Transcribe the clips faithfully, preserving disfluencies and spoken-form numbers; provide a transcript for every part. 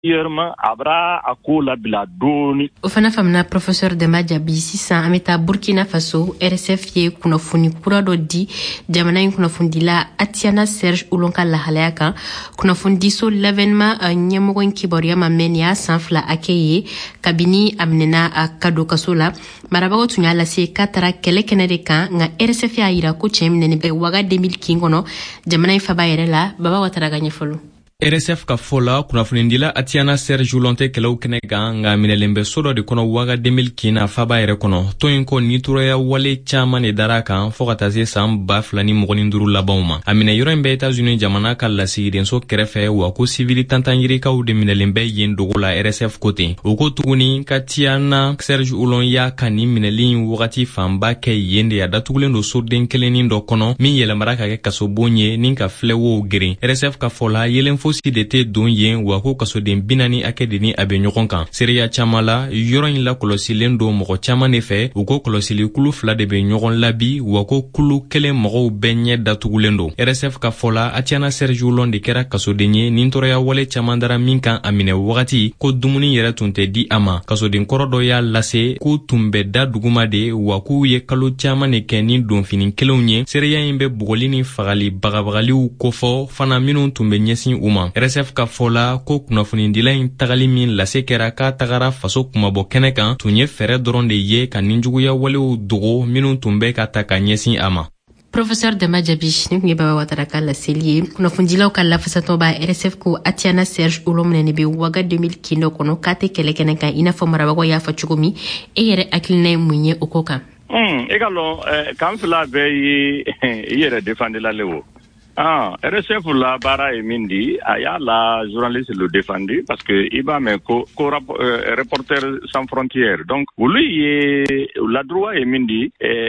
Yerma abra akula bila doni. Ofana famna professeur Demba Jabi sisan ameta Burkina Faso R S F ye kunafuni kura do di jamana in kunafundi la Atiana Serge Ulonka lahalaya kan kunafundi so l'avènement nyamoko kiboria mamenia sanfla akeye kabini amnena akado kasola marabago tunya la se katara kele kenede kan nga R S F ya ira ko chemne be waga deux mille quinze ngono jamana in faba yere la baba wataraga nyefolo. R S F ka fola kunafunindila Atiana Serge Ulonte kelaw kenega nga minelembe sodo de kono waga deux mille quinze na faba yere kono toyinko nituroya wale chama ne daraka fokataze sam baflani mogoni nduru labawma amine yoro mbe États-Unis jamana kala sigiden so kerefe wa ko civili tantangiri ka u de minelembe yendugula R S F kote uko tuguni Atiana Serge Ulon ya kani minelin wagati famba ke yende ya datugulendo so den keleni ndo kono mi yele maraka ke kasobonye ninka flewo giri R S F ka fola yelen si dete don yen wa ko kaso den binani akedeni abe ɲɔgɔn kan seriya chamala yoro in la kolosilen do mɔgɔ caman ne fɛ u ko kolosili kulu fila de be ɲɔgɔn labi wa ko kulu kelen mɔgɔw bɛɛ ɲɛ datugulen do R S F ka fɔla Atiana Serge Ulon de kɛra kasoden ye nin tɔɔrɔya wale caman dara min kan a minɛ wagati ko dumuni yɛrɛ tun tɛ di a ma kasoden kɔrɔ dɔ y'a lase ko tun bɛ da duguma de wa k'u ye kalo caman de kɛ ni donfini kelenw ye seriya in bɛ bugɔli ni fagali bagabagaliw kofɔ fana minnu tun bɛ ɲɛsin u ma R S F ka fola ko kunafunindila in tagali min lase kɛra ka tagara faso kumabɔ kɛnɛ kan tun ye fɛrɛ dɔrɔn de ye ka ninjuguya walew dogo minnu tun bɛ ka ta ka ɲɛsin a ma. Professeur Demba Jabi ni kun ye baba watara ka laseli ye kunafundilaw ka lafasatɔ ba R S F ko Atiana Serge Ulon ne be waga deux mille quinze kono ka tɛ kɛlɛ kɛnɛ kan i n'a fɔ marabagaw y'a fɔ cogo min e yɛrɛ hakilina ye mun ye o ko kan. Hmm, e ka lɔn kan fila bɛɛ ye i yɛrɛ défendela le o. Ah, R S F la bara e mindi aya la journaliste le défendu parce que iba me ko, ko euh, reporter sans frontières donc lui la droit e mindi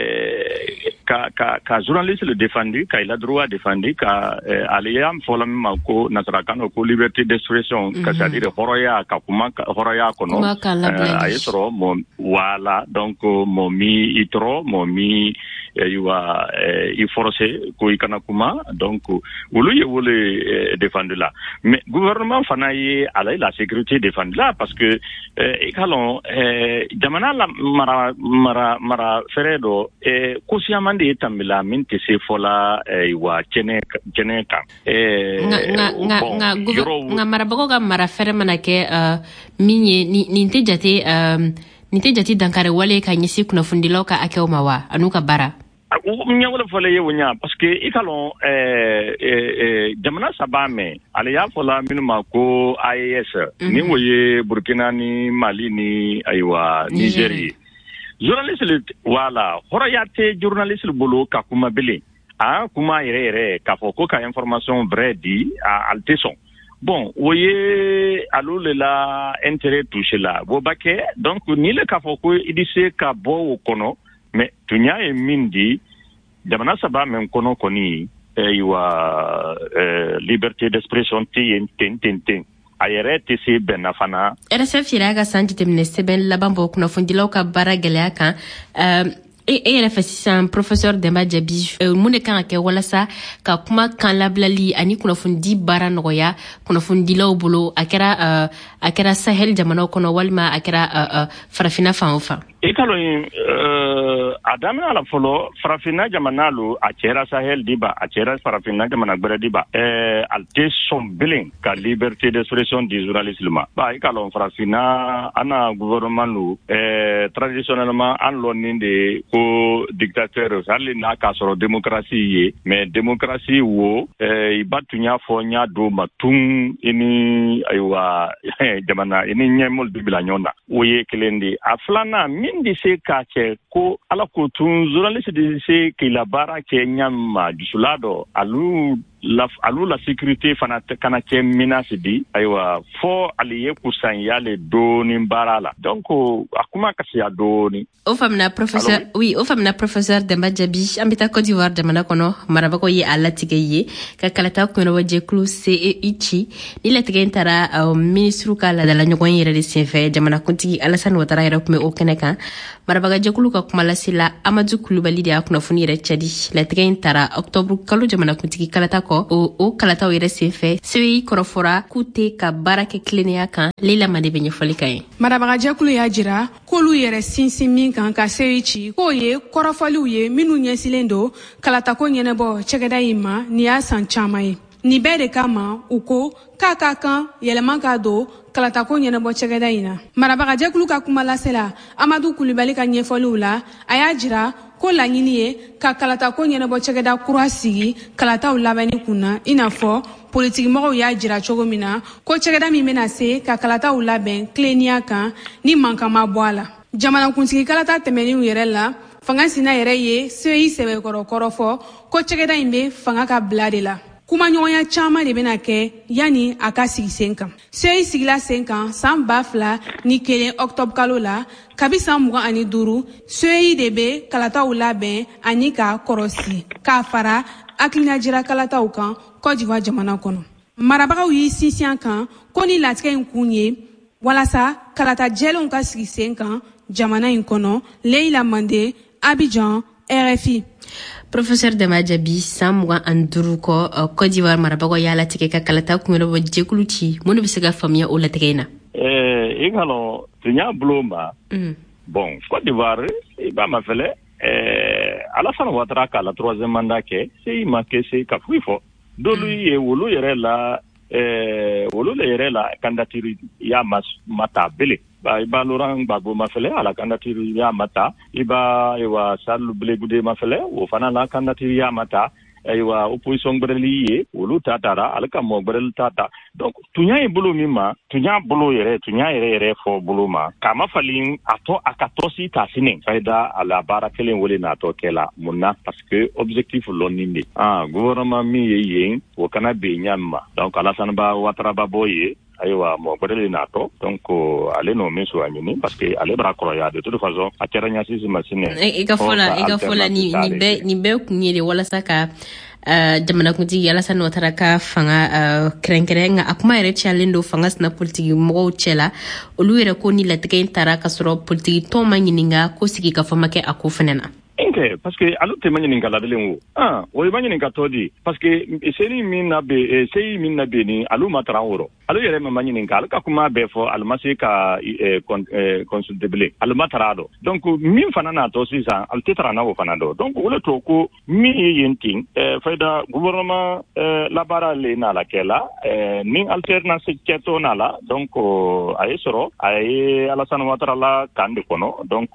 eh, ka ka ka journaliste le défendu ka il a droit défendu ka eh, aliyam folam ma ko nasrakano ko liberté d'expression mm -hmm. ka c'est-à-dire horoya ka kuma horoya kono eh, ayetro mo wala donc mo mi itro mo mi iwa i forcé ko ikana kuma donc wulu ye wole défendre là mais gouvernement fana ye ala la sécurité défendre là parce que e kalon jamana la mara mara mara feredo e ko siamande tambila min te se fola iwa chene chene ka e nga nga nga nga mara bago ga mara fere manake minye ni nte jate ni nte jate dankare wale ka nyisi kuna fundilo ka akew mawa anuka bara nya wala fole ye wonya parce que ikalon eh eh jamana sabame ale ya fola minuma ko I A S ni woye Burkina ni Mali ni aywa Nigeria journaliste wala horayate journaliste bolo ka kuma bele ah kuma ire ire ka foko ka information vrai di a alteson bon woye alule la intérêt touché là bo baké donc ni le ka foko idise ka bo kono mais tunya e mindi jamana saba men kono koni aywa liberté d'expression tin tin tin tin ayere tisi benafana R S F iraga sanji temne seben labambo kuna fundilaw ka bara gelya kan e e yɛrɛ fɛ sisan professeur Demba Jabi mun de kan ka kɛ walasa ka kuma kan labilali ani kunnafoni baara nɔgɔya kunnafonidilaw bolo a kɛra a kɛra Sahel jamanaw kɔnɔ walima a kɛra farafina fan o fan. E ka lɔn a daminɛ la fɔlɔ farafina jamana lo a cɛra Sahel diba a cɛra farafina jamana gbɛrɛ diba ɛɛ ale tɛ sɔn bilen ka liberté d'expression du journalisme ma. Ba e ka lɔn farafina ana gouvernement lo ɛɛ traditionnellement an lɔnni de ko dictateur hali n'a ka sɔrɔ démocratie ye mais démocratie wo eh, i ba tun y'a fɔ n y'a do ma tun i ni ayiwa jamana i ni ɲɛmɔgɔ de bila ɲɔgɔn na o ye kelen de a filanan min de se k'a kɛ ko ala ko tun journaliste de se k'i la baara kɛ ɲama dusula dɔ alu la alu la sécurité fana kana kɛ menace di ayiwa fo ali ye kusan yale doni baara la donc a kuma kasiya doni o famna professeur Alors, oui o famna professeur Demba Jabi an bɛ taa Côte d'Ivoire jamana kɔnɔ marabagaw ye a latigɛ ye ka kalata kunnabɔ jɛkulu C E I ci ni latigɛ in taara uh, ministre ka ladala ɲɔgɔn yɛrɛ de senfɛ jamanakuntigi Alassane Ouattara yɛrɛ tun bɛ o kɛnɛ kan marabaga jɛkulu ka kuma lasela Amadou Coulibaly de y'a kunnafoni yɛrɛ cɛdi latigɛ in taara octobre kalo jamanakuntigi kalata kɔ kɔ o o kalataw yɛrɛ senfɛ C E I kɔrɔfɔra k'u tɛ ka baara kɛ tilennenya kan. Leila Made bɛ ɲɛfɔli kan ye. Marabagajɛkulu y'a jira k'olu yɛrɛ sinsin min kan ka C E I ci k'o ye kɔrɔfɔliw ye minnu ɲɛsilen don kalatako ɲɛnɛbɔ cɛkɛda in ma ni y'a san caman ye. Ni bɛɛ de kama u ko k'a ka kan yɛlɛma ka don kalatako ɲɛnɛbɔ cɛkɛda in na. Marabagajɛkulu ka kuma lasela Amadu Kulibali ka ɲɛfɔliw la a y'a jira ko laɲini ye ka kalatako ɲɛnɛbɔ cɛkɛda kura sigi kalataw labɛnni kunna i n'a fɔ politigimɔgɔw y'a jira cogo min na ko cɛkɛda min bɛna se ka kalataw labɛn tilennenya kan ni mankan ma bɔ a la. Jamanakuntigi kalata tɛmɛnenw yɛrɛ la fanga sina yɛrɛ ye C E I sɛbɛkɔrɔ kɔrɔfɔ ko cɛkɛda in bɛ fanga ka bila de la. Kumaɲɔgɔnya caman de bɛna kɛ yanni a ka sigi sen kan. C E I sigila sen kan san ba fila ni kelen octobre kalo la kabi san mugan ani duuru C E I de bɛ kalataw labɛn ani ka kɔrɔsi k'a fara hakilinajira kalataw kan Côte d'Ivoire jamana kɔnɔ. Marabagaw y'i sinsin kan ko ni latigɛ in kun ye walasa kalata jɛlenw ka sigi sen kan jamana in kɔnɔ. Leila Mande, Abidjan, R F I. Professeur Dama Jabi san mugan ani duuru kɔ Côte d'Ivoire marabagaw y'a latigɛ ka kalata kunkɛrɛbɔ jɛkulu ci mun de bɛ se ka faamuya o latigɛ in na? Eh, i ka lɔn tun y'a bolo ma. Bon, Côte d'Ivoire i b'a ma fɛlɛ eh, Alassane Ouattara k'a la troisième mandat kɛ C E I ma kɛ se ka foyi fɔ. Dolu ye wolo yɛrɛ la eh, wolo yɛrɛ la candidature y'a mata bele. Ba i b'a Laurent Gbagbo ma fɛlɛ a la candidature y'a mata. I b'a ayiwa Salou Blegude ma fɛlɛ o fana la candidature y'a mata. Ayiwa opposition gbɛrɛli ye olu ta tara ale ka mɔgɔ gbɛrɛli ta ta. Donc tun y'a ye bolo min ma tun y'a bolo yɛrɛ tun y'a yɛrɛ yɛrɛ fɔ bolo ma k'a ma fali a tɔ a ka tɔsi ta sini fayida a la baara kelen wele n'a tɔ kɛ la mun na parce que objectif lɔnni de ah gouvernement min ye yen o kana bɛn ɲami ma donc Alassane Ouattara ba bɔ ye ayiwa mɔgɔ gbɛrɛli n'a tɔ donc ale n'o min sɔrɔ ɲini parce que ale bara kɔrɔya de toute façon a kɛra ɲasisi ma sini i ka fɔ la i ka fɔ la ni bɛɛ ni bɛɛ kun ye de walasa ka Uh, jamanakuntigi Alassane Ouattara ka fanga uh, kɛrɛnkɛrɛn nka a kuma yɛrɛ cayalen don fanga sina politiki mɔgɔw cɛ la olu yɛrɛ ko ni latigɛ in taara ka sɔrɔ politiki tɔn ma ɲininka ko sigi ka fama kɛ a ko fɛnɛ na. Inke parce que alu te ma ɲininka ladelen wo ah o ma ɲininka tɔ di parce que seni min na be C E I min na be ni alu ma taran woro alu yɛrɛ ma ɲininka alu ka kuma bɛɛ fɔ alu ma se ka consulter bilen alu ma tara dɔ donc min fana n'a tɔ sisan alu tɛ tara na o fana dɔ donc o le to ko min ye yen tin fayda gouvernement labaara le n'a la kɛ la ni alternance kɛtɔ n'a la donc a ye sɔrɔ a ye Alassane Ouattara la kan de kɔnɔ donc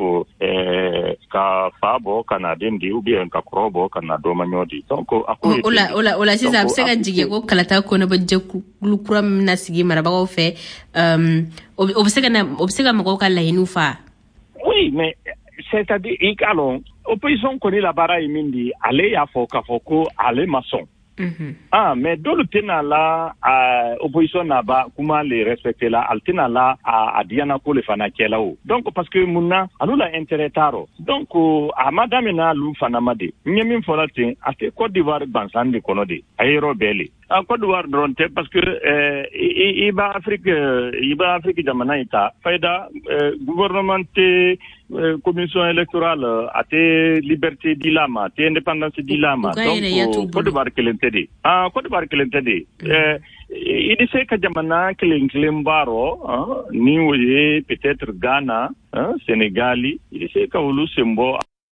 ka fa bɔ kana den di ou bien ka kɔrɔ bɔ kana dɔ ma ɲɔ di donc a ko o la o la o la sisan a bɛ se ka jigin ko kalata kɔnɔbɔ jɛkulu kura min na sigi marabagaw fɛ o bɛ se ka na o bɛ se ka mɔgɔw ka laɲiniw fa. Oui mais c'est-à-dire i ka lɔn opposition kɔni la baara ye min di ale y'a fɔ k'a fɔ ko ale ma sɔn. Mm-hmm. Ah, mais dolu tena la uh, opposition na ba kuma le respecter la al tena la a, a diana ko le fana kela o donc parce que munna alu la intérêt taro donc uh, a madame na lu fana made nyemi fola tin ate Côte d'Ivoire bansan de kono de ayero bele a Côte d'Ivoire dronte parce que euh, i, i ba Afrique i ba Afrique jamana ita faida euh, gouvernement Euh, commission électorale a te liberté dilama te indépendance dilama donc Côte d'Ivoire kelentede ah Côte d'Ivoire kelentede euh il dit que jamana kelen kelen baro ni woye peut-être Ghana hein, Sénégali il dit que wulu sembo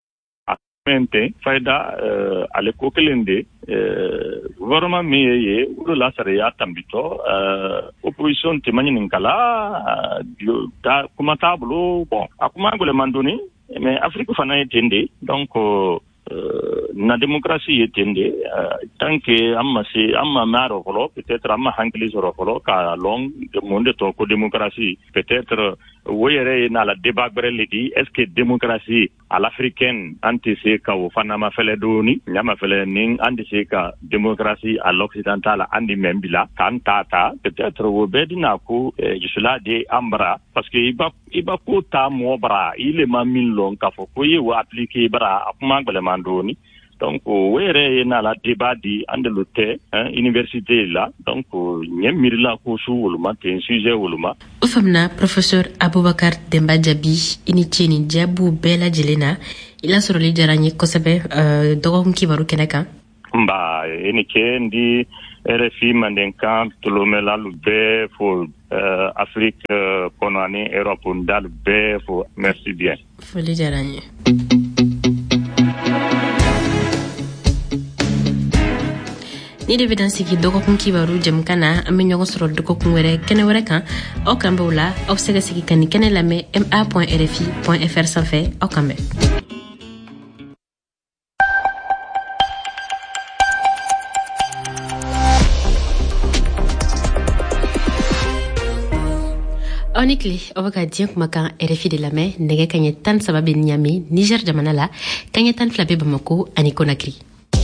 mente faida euh, ale ko kelende euh, gouvernement mi ye wulu la sariya tambito euh, opposition te mani ninkala uh, ta kuma tablo bon akuma gole mandoni mais Afrique fana etende donc euh, euh, na démocratie etende euh, tant que amma se amma maro folo peut-être amma hankli soro folo ka long de monde to ko démocratie peut-être woyere na la débat brele di est-ce que démocratie à l'africaine anti ka o fana ma fele doni nyama fele ning anti ka démocratie à l'occidental andi membila kan tata peut-être wo bedina ko jusla de ambra parce que iba iba ko ta mo bra il est mamin long ka fo ko ye wo appliquer bra akuma gbele mandoni donc were na la débat di andelote hein université là donc nyemir la ko su woluma ten sujet woluma ufamna professeur Abubakar Demba Jabi ini cheni jabu bela jelena ila soro li jaranye kosebe euh dogon kibaru keneka Mba eni kendi R F I mandenkan tulomela lube for uh, Afrique uh, konani Europe ndal be for merci bien. Foli jaranye. Ni de bidan sigi dogo kun kibaru jam kana ame nyogo soro dogo kun were kene were kan o kambe wala o sega sigi kan kene lame m a point r f i point f r sanfɛ o kambe. Onikli obaga diyan kuma kan R F I de lamɛ nɛgɛ kaɲɛ tan saba bɛ Niamey Niger jamana la kaɲɛ tan fila bɛ Bamako ani Conakry.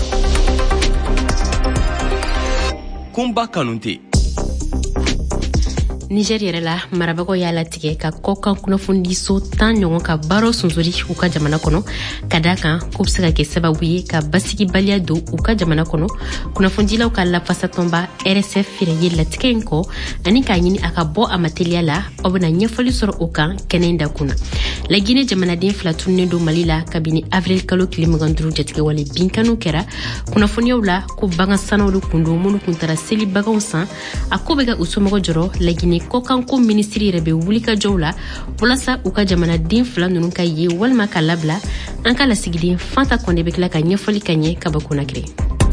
Kumba Kanute. Niger yɛrɛ la marabagaw y'a latigɛ ka kɔkan kunnafoni so tan ɲɔgɔn ka baaraw sonsori u ka jamana kɔnɔ ka da kan k'u bɛ se ka kɛ sababu ye ka basigibaliya don u ka jamana kɔnɔ kunnafonidilaw ka lafasatɔnba R S F fɛrɛ ye latigɛ in kɔ ani k'a ɲini a ka bɔ a ma teliya la aw bɛna ɲɛfɔli sɔrɔ o kan kɛnɛ in da kunna Laginɛ jamanaden fila tununnen don Mali la kabini avril kalo tile mugan duuru jatigɛwale binkaniw kɛra kunnafoniyaw la ko bagan sanaw de kun don minnu kun taara seli baganw san a ko bɛ ka u somɔgɔ jɔrɔ Laginɛ kɔkanko minisiri yɛrɛ bɛ wulikajɔw la walasa u ka jamanaden fila ninnu ka ye walima ka labila an ka lasigiden Fanta Kɔnde bɛ tila ka ɲɛfɔli ka ɲɛ ka bɔ Conakry.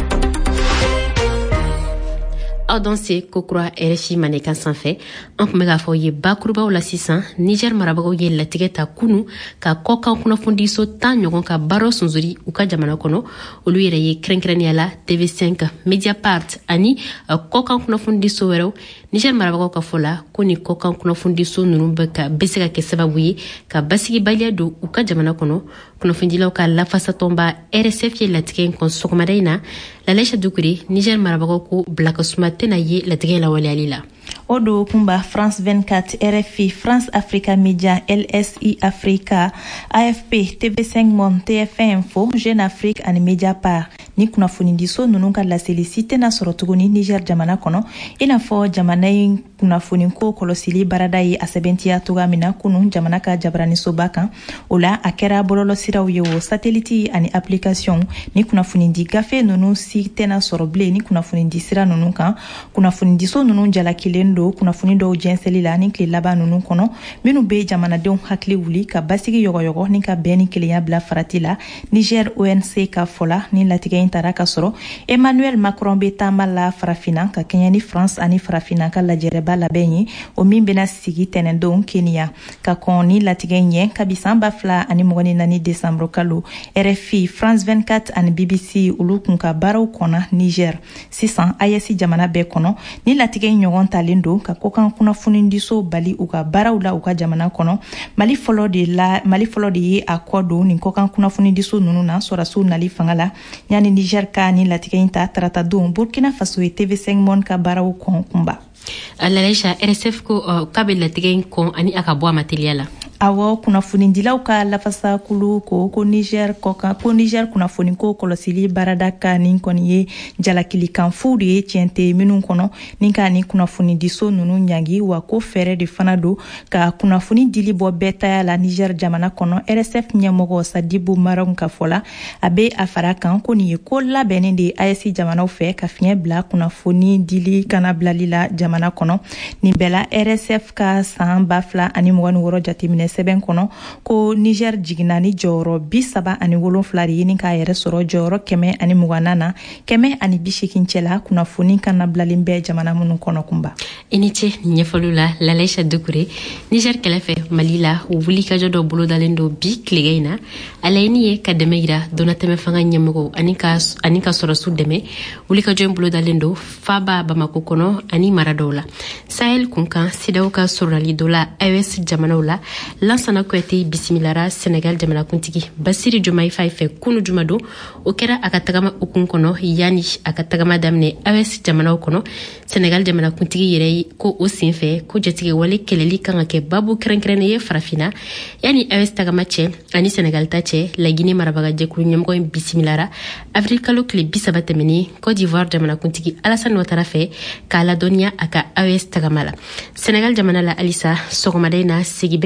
Aw dɔn se kokura R F I mandenkan sanfɛ an tun bɛ k'a fɔ ye bakurubaw la sisan Niger marabagaw ye latigɛ ta kunu ka kɔkan kunnafonidiso tan ɲɔgɔn ka baaraw sonsori u ka jamana kɔnɔ olu yɛrɛ ye kɛrɛnkɛrɛnnenya la T V cinq Mediapart ani kɔkan kunnafonidiso wɛrɛw Niger marabagaw ka fɔ la ko ni kɔkan kunnafonidiso ninnu bɛ ka bɛ se ka kɛ sababu ye ka basigibaliya don u ka jamana kɔnɔ kunnafonidilaw ka lafasatɔnba R S F ye latigɛ in kɔn sɔgɔmada in na Lalaisha Dukure Niger marabagaw ko bilakasuma tɛna ye latigɛ in lawaleyali la. O do kumba France vingt-quatre, R F I, France Africa Media, L S I Africa, A F P, T V cinq Monde, T F un Info, Jeune Afrique ani Mediapart. Ni kunnafonidiso ninnu ka laselisi tɛna sɔrɔ tuguni Niger jamana kɔnɔ i n'a fɔ jamana in kunnafoniko kɔlɔsili barada ye a sɛbɛntiya cogoya min na kunun jamana ka jabaranisoba kan o la a kɛra bɔlɔlɔsiraw ye o satellite ani application ni kunnafonidi gafe ninnu si tɛna sɔrɔ bilen ni kunnafonidi sira ninnu kan kunnafonidiso ninnu jalakilen do kunnafoni dɔw jɛnsɛli la ni tile laban ninnu kɔnɔ minnu bɛ jamanadenw hakili wuli ka basigi yɔgɔyɔgɔ ni ka bɛn ni kelenya bila farati la Niger O N C ka fɔla ni latigɛ in tara ka sɔrɔ Emmanuel Macron bɛ taama la farafina ka kɛɲɛ ni France ani farafina ka lajɛrɛba labɛn ye o min bɛna sigi tɛnɛndon Kenya ka kɔn ni latigɛ in ɲɛ kabi san ba fila ani mugan ni naani décembre kalo R F I, France vingt-quatre ani B B C olu kun ka baaraw kɔnɔ Niger sisan A E S jamana bɛɛ kɔnɔ ni latigɛ in ɲɔgɔn talen don ka kɔkan kunnafonidiso bali u ka baaraw la u ka jamana kɔnɔ Mali fɔlɔ de la Mali fɔlɔ de ye a kɔ don ni kɔkan kunnafonidiso ninnu na sɔrɔsiw nali fanga la yani Niger ka ni latigɛ in ta tarata don Burkina Faso ye T V cinq Monde ka baaraw kɔn kunba. Lalaisha R S F ko k'a bɛ latigɛ in kɔn ani a ka bɔ a ma teliya la. Awɔ kunnafonidilaw ka lafasa kulu ko ko Niger kɔkan ko Niger kunnafoniko kɔlɔsili barada ka nin kɔni ye jalakilikan fu de ye tiɲɛ tɛ minnu kɔnɔ ni ka ni kunnafonidiso ninnu ɲangi wa ko fɛɛrɛ de fana don ka kunnafoni dili bɔ bɛɛ taya la Niger jamana kɔnɔ R S F ɲɛmɔgɔ Sadibu Maron ka fɔ la a bɛ a fara kan ko nin ye ko labɛnnen de A E S jamanaw fɛ ka fiɲɛ bila kunnafoni dili kana bilali la jamana kɔnɔ nin bɛɛ la R S F ka san ba fila ani mugan ni wɔɔrɔ jateminɛ sɛbɛn kɔnɔ ko Niger jiginna ni jɔyɔrɔ bi saba ani wolonfila de ye ni k'a yɛrɛ sɔrɔ jɔyɔrɔ kɛmɛ ani muganna na kɛmɛ ani bi seegin cɛla kunnafoni kana bilalen bɛ jamana minnu kɔnɔ kunba. I ni ce ɲɛfɔliw la Lalaisha Dukure Niger kɛlɛfɛ Mali la wulikajɔ dɔ bolodalen don bi tilegɛ in na a laɲini ye ka dɛmɛ yira dɔnnatɛmɛ fanga ɲɛmɔgɔw ani ka ani ka sɔrɔsiw dɛmɛ wulikajɔ in bolodalen don Faba Bamako kɔnɔ ani mara dɔw la Sahel kunkan sidaw ka sɔrɔli dɔ la A E S jamanaw la Lansana Kouyaté bisimilara Senegal jamanakuntigi Basiri Diomaye Faye fɛ kunu juma don o kɛra a ka tagama ukun kɔnɔ yani a ka tagama daminɛ A E S jamanaw kɔnɔ Senegal jamanakuntigi yɛrɛ ko o senfɛ ko jatigɛ wale kɛlɛli kan ka kɛ babu kɛrɛnkɛrɛnnen ye farafina yani A E S tagama cɛ ani Senegal ta cɛ Laginɛ marabagajɛkulu ɲɛmɔgɔ in bisimilara avril kalo tile bi saba tɛmɛnen Côte d'Ivoire jamanakuntigi Alassane Ouattara fɛ k'a ladɔnniya a ka A E S tagama la Senegal jamana la halisa sɔgɔmada in na segi bɛ ka kɛ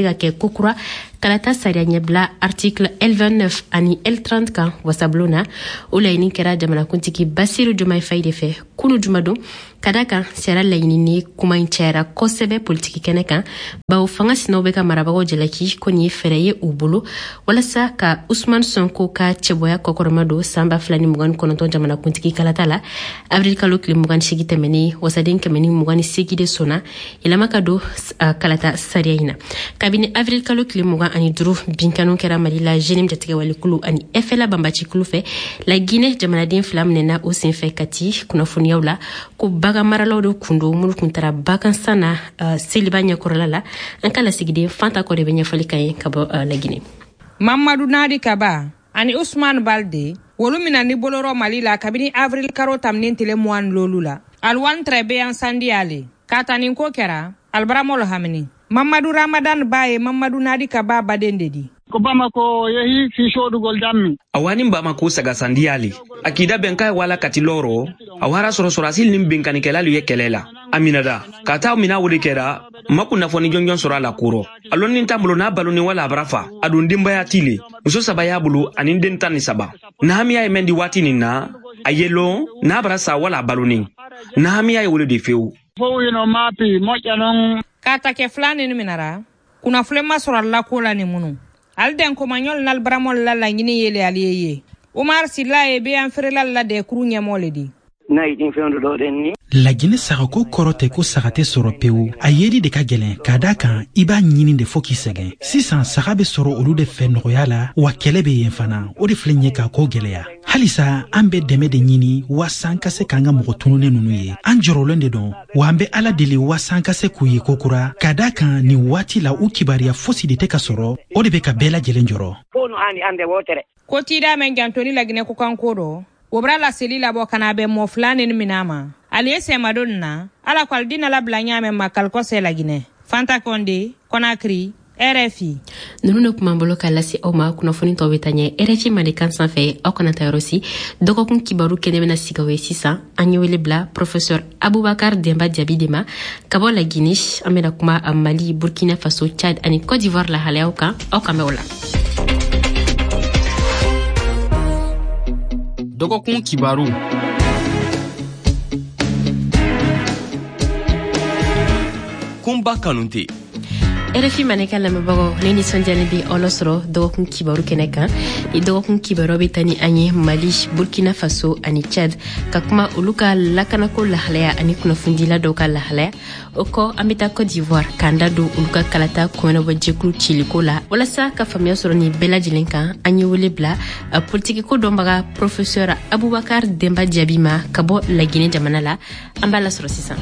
kokura kalata sariya ɲɛbila article L vingt-neuf ani L trente kan wasablona o laɲini kɛra jamanakuntigi Basiru Diomaye Faye de fɛ kunu juma don ka da kan sariya laɲini ni kuma in cayara kosɛbɛ politiki kɛnɛ kan bawo fanga sinaw bɛ ka marabagaw jalaki ko nin ye fɛɛrɛ ye u bolo walasa ka Usman Sonko ka cɛbɔya kɔkɔrɔma don san ba fila ni mugan ni kɔnɔntɔn jamanakuntigi kalata la avril kalo tile mugan ni seegin tɛmɛni wasaden kɛmɛ ni mugan ni seegin de sɔnna yɛlɛma ka don uh, kalata sariya in na kabini avril kalo tile mugan ani duuru binkanu kɛra Mali la jenim jatigɛ walikulu ani F L A banbaci kulu fɛ la Guinée jamanaden fila minɛna o senfɛ kati kunnafoniyaw la ko bagan maralaw de kun don minnu kun tara bagan san na uh, seliba ɲɛkɔrɔla la an ka lasigiden Fanta kɔ de bɛ ɲɛfɔli ka ye ka bɔ uh, la Guinée. Mamadou Nadi Kaba ani Ousmane Balde wolu mina ni boloro Mali la kabini avril karo tamnin tile muan lolu la alwan trebe an sandiale katanin ko kɛra albaramol hamini Mamadou Ramadan Baye Mamadou Nadi Kaba badendedi ko Bamako yehi fi shodugol dammi awani Bamako saga sandiali akida benkai wala katiloro awara soro sorasil nim benkani kelalu ye kelela aminada kata mina wodi kera makuna foni jonjon sora la kuro aloni ntambulo na baloni wala abrafa adun dimbaya tile muso sabaya bulu anin dentani saba nahamiya emendi wati nina ayelo na abrasa wala baloni nahamiya wole de feu fo yino mapi mojanon kata ke flani ni minara kuna flema sora la kola ni munu alden ko manyol nal bramol la la ngini yele aliyeye Umar Silla e be an frela la de krunya moledi na idin fendo do denni la Guinée sarako korote ko sagate soro pewu ayedi de ka gelen kada kan iba nyini de foki segen sisan sagabe soro olu de fe noyala wa kelebe yenfana o de flenye ka ko geleya halisa ambe deme de nyini wasan kase kanga mogotunune nunu ye an jorolende don wa ambe ala deli wasan kase kuyi kokura kada kan ni wati la ukibaria fosi de te ka soro o de be ka bela jelen joro kono ani ande wotere ko tida men gantoni la Guinée ko kankoro wobra la seli la bo kana be mo flane ni minama ali ese madonna ala kwal dina la blanya men makal ko se la Guinée Fanta Condé Conakry R F I nunu ne kuma bolo ka lasi oma kuna foni to betanye R F I Malikan sanfɛ aw kana ta yɔrɔsi dɔgɔkun kibaru kɛnɛ bɛna sigawe sisan an ye wele bila professeur Aboubakar Demba Diaby de ma ka bɔ la Guinée an bɛna kuma a Mali Burkina Faso Tchad ani Côte d'Ivoire la halayaw kan aw kan bɛ o la dɔgɔkun kibaru kunba kanute R F I Maneka lamɛnbagaw ne nisɔndiyalen bɛ aw lasɔrɔ dɔgɔkun kibaru kɛnɛ kan ni dɔgɔkun kibaru bɛ taa ni an ye Mali Burkina Faso ani Tchad ka kuma olu ka lakanako lahalaya ani kunnafonidila dɔw ka lahalaya o kɔ an bɛ taa Côte d'Ivoire k'an da don olu ka kalata kɔmɛnɛbɔ jɛkulu ciliko la walasa ka faamuya sɔrɔ nin bɛɛ lajɛlen kan an ye wele bila politikiko dɔnbaga professeur Aboubakar Demba Diaby ma ka bɔ La Guinée jamana la an b'a lasɔrɔ sisan.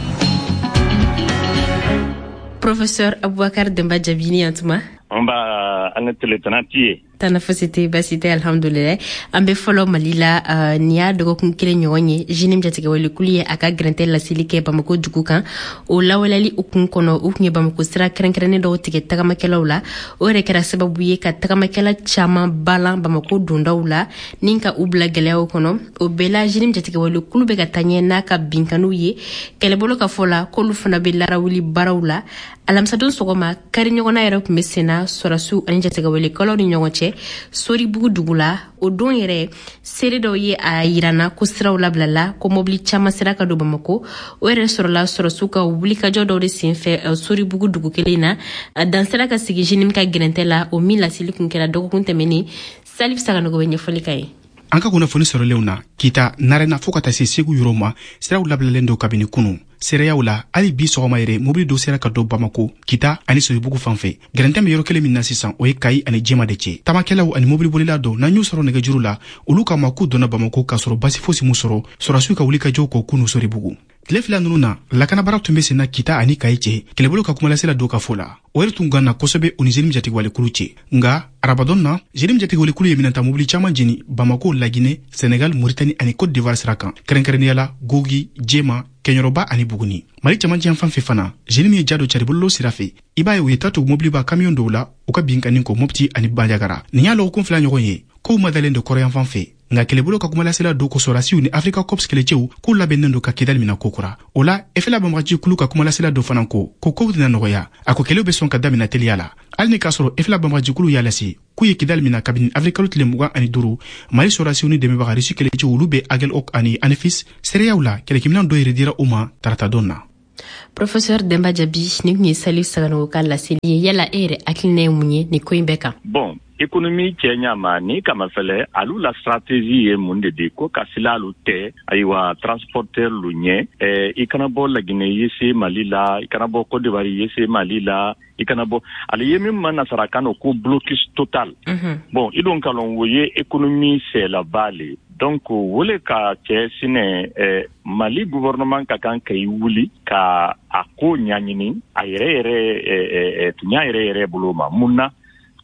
Professeur Aboubakar Demba Diaby ni antuma on ba an teletanati tana fosite basite alhamdulillah an be fɔlɔ Mali la uh, ni y'a dɔgɔkun kelen ɲɔgɔn ye jenim jatigɛ walikulu ye a ka grɛntɛ laseli kɛ Bamako dugu kan o lawaleli u kun kɔnɔ u kun ye Bamako sira kɛrɛnkɛrɛnnen dɔw tigɛ tagamakɛlaw la o yɛrɛ kɛra sababu ye ka tagamakɛla caman balan Bamako dondaw la ni ka u bila gɛlɛyaw kɔnɔ o bɛɛ la jenim jatigɛ walikulu bɛ ka taa ɲɛ n'a ka binkanuw ye kɛlɛbolo ka fɔ la k'olu fana bɛ larawuli baaraw la alamisadon sɔgɔma kari ɲɔgɔnna yɛrɛ kun bɛ senna sɔrasiw ani jatigɛ walikɛlaw ni ɲɔgɔn cɛ Soribugu dugu la o don yɛrɛ seere dɔw ye a yirana ko siraw labilala ko mobili caman sera ka don Bamako o yɛrɛ sɔrɔla sɔrɔsiw ka wulikajɔ dɔw de senfɛ Soribugu dugu kelen na dansera ka sigi jenim ka grɛntɛ la o min laseli kun kɛra dɔgɔkun tɛmɛnen Salif Saganogo bɛ ɲɛfɔli ka ye. An ka kunnafoni sɔrɔlenw na kita narena fo ka taa se Segu yɔrɔ ma siraw labilalen dɔw kabini kunu sereyaw la hali bi sɔgɔma yɛrɛ mobili dɔw sera ka don Bamako kita ani Soribugu fanfɛ grɛntɛ bɛ yɔrɔ kelen min na sisan o ye Kayi ani Jema de cɛ tamakɛlaw ani mobili bolila dɔw n'an y'u sɔrɔ nɛgɛjuru la olu k'a ma k'u donna Bamako k'a sɔrɔ basi fosi m'u sɔrɔ sɔrɔsiw ka wulikajɔw kɔ kunu Soribugu tile fila ninnu na lakanabara tun bɛ senna kita ani Kayi cɛ kɛlɛbolo ka kumalasela dɔw ka fɔ la o yɛrɛ tun ganna kosɛbɛ u ni jenim jatigɛ walikulu cɛ nga arabadon na jenim jatigɛ walikulu ye minɛnta mobili caman jeni Bamako, La Guinée, Sénégal, Mauritanie ani Côte d'Ivoire sira kan kɛrɛnkɛrɛnnenya la Gogi, Jema, Kɛɲɔrɔba ani Buguni Mali cɛmancɛ yan fan fɛ fana jenim ye jado caribololo sira fɛ i b'a ye u ye tatugu mobiliba kamiyon dɔw la u ka binkanin ko Mopti ani Bandiagara nin y'a lɔgɔkun fila ɲɔgɔn ye kow ma dalen de kɔrɔyan fan fɛ nga kelebolo ka kuma lasela do ko sorasiw ni Africa Corps kelechew ku labennendo ka kidal mina kokura ola efela bamraji kulu ka kuma lasela do fananko ko ko dina noya ako kelebe son ka damina teliala alni kasoro efela bamraji kulu yalasi ku ye kidal mina kabin Africa lutle muga ani duru mali sorasiw ni deme bagari su kelechew lube agel ok ani anefis seriaula kelekimnan do iridira uma tarata donna. Professeur Demba Jabi ni ni salu sagano kala seli yala ere akline munye ni koimbeka. Bon, économie Kenya mani kama fele alu la stratégie e monde de ko kasila lute aywa transporteur lunye e ikanabo la Guinée yese Malila ikanabo Côte d'Ivoire yese Malila ikanabo ali yemi mana sarakano ko blocus total. Mm -hmm. Bon, idon kalon woye économie c'est la balle. Donc wole ka sine eh, Mali gouvernement ka kan kay wuli ka ako nyanyini ayre ere eh, eh, tunya ere ere buloma munna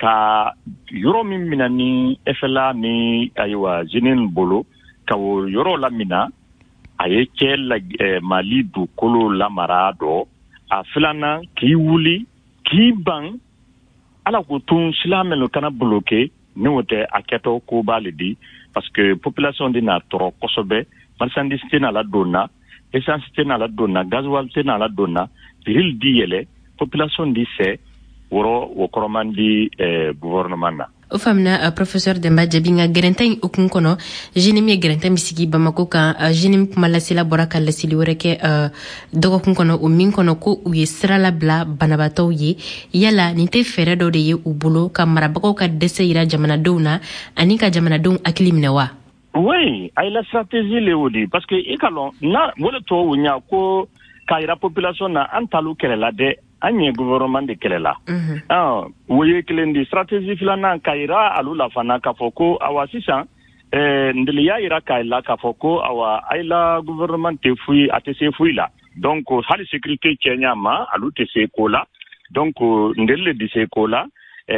ka yoro min minani efela ni aywa jinin bolo ka wo yoro la mina aye la eh, Mali du kolo la marado a filana ki wuli ki bang ala ko tun silamelo kana bloqué ni wote aketo ko balidi parce que population dina toro kosobe marchandise tena la donna essence tena la donna gasoil tena la donna piril diele population di se woro wo koromandi eh, gouvernement na o famna uh, professeur Demba Jabi nga gerenteng ukun kono jini mi gerenteng bisigi Bamako ka uh, jini malasila boraka lasili wereke uh, dogo kun kono o min kono ko u yesra la bla banabato ye yala nite fere do de ye u bolo ka marabako ka dese ira jamana dona ani ka jamana don akilimne wa. Oui, ay la stratégie le wodi parce que ikalon na wole to wunya ko ka ira population na antalu kelela de anye gouvernement de kelela. Mm -hmm. Ah, woye klendi stratégie filana kaira alula fana kafoko awasisa eh ndeliya ira kaila kafoko awa aila gouvernement te fui atese fui la. Donc hali sécurité Kenya ma alu te se kola. Donc ndelle di se kola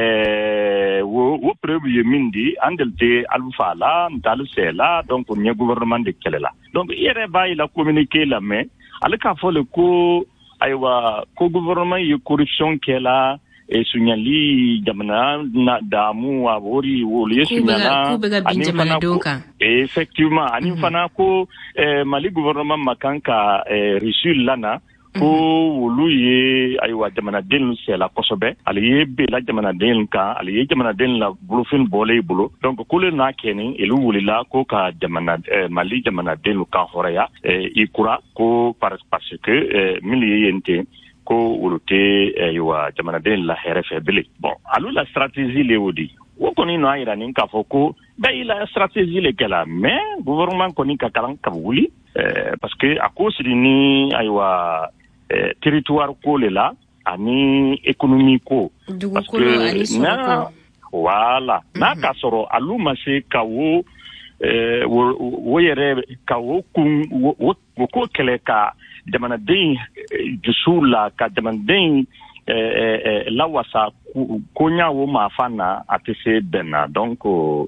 eh wo wo preuve yemindi andelte alfala ndalu sela donc nye gouvernement de kelela. Donc ire ba ila communiquer la mais alaka fo le ko aywa ko gouvernement ye corruption kela e sunyali jamana na damu wa wori woli sunyala ani fana ko effectivement ani fana ko eh, Mali gouvernement makanka eh, reçu lana ko wolu ye aywa jamana den c'est la kosobe ali ye be la jamana den ka ali ye jamana den la blufin bolé bolo donc ko le na keni elu wuli la ko ka jamana eh, Mali jamana den ka horeya eh, ikura ko parce parce que eh, mili yente ko wulute aywa jamana den la herefe bele bon alu la stratégie le wodi wo koni no ayira nin ka foko ba ila stratégie le kala mais gouvernement koni ka kalan ka wuli eh, parce que à cause ni aywa Eh, territoire ko le la ani économie ko parce que na voilà mm -hmm. na ka soro aluma se kawo eh wo, wo yere kawo kun wo, wo ko kele ka jamana den jusula ka jamana den eh, eh, lawasa konya wo mafana atese bena donc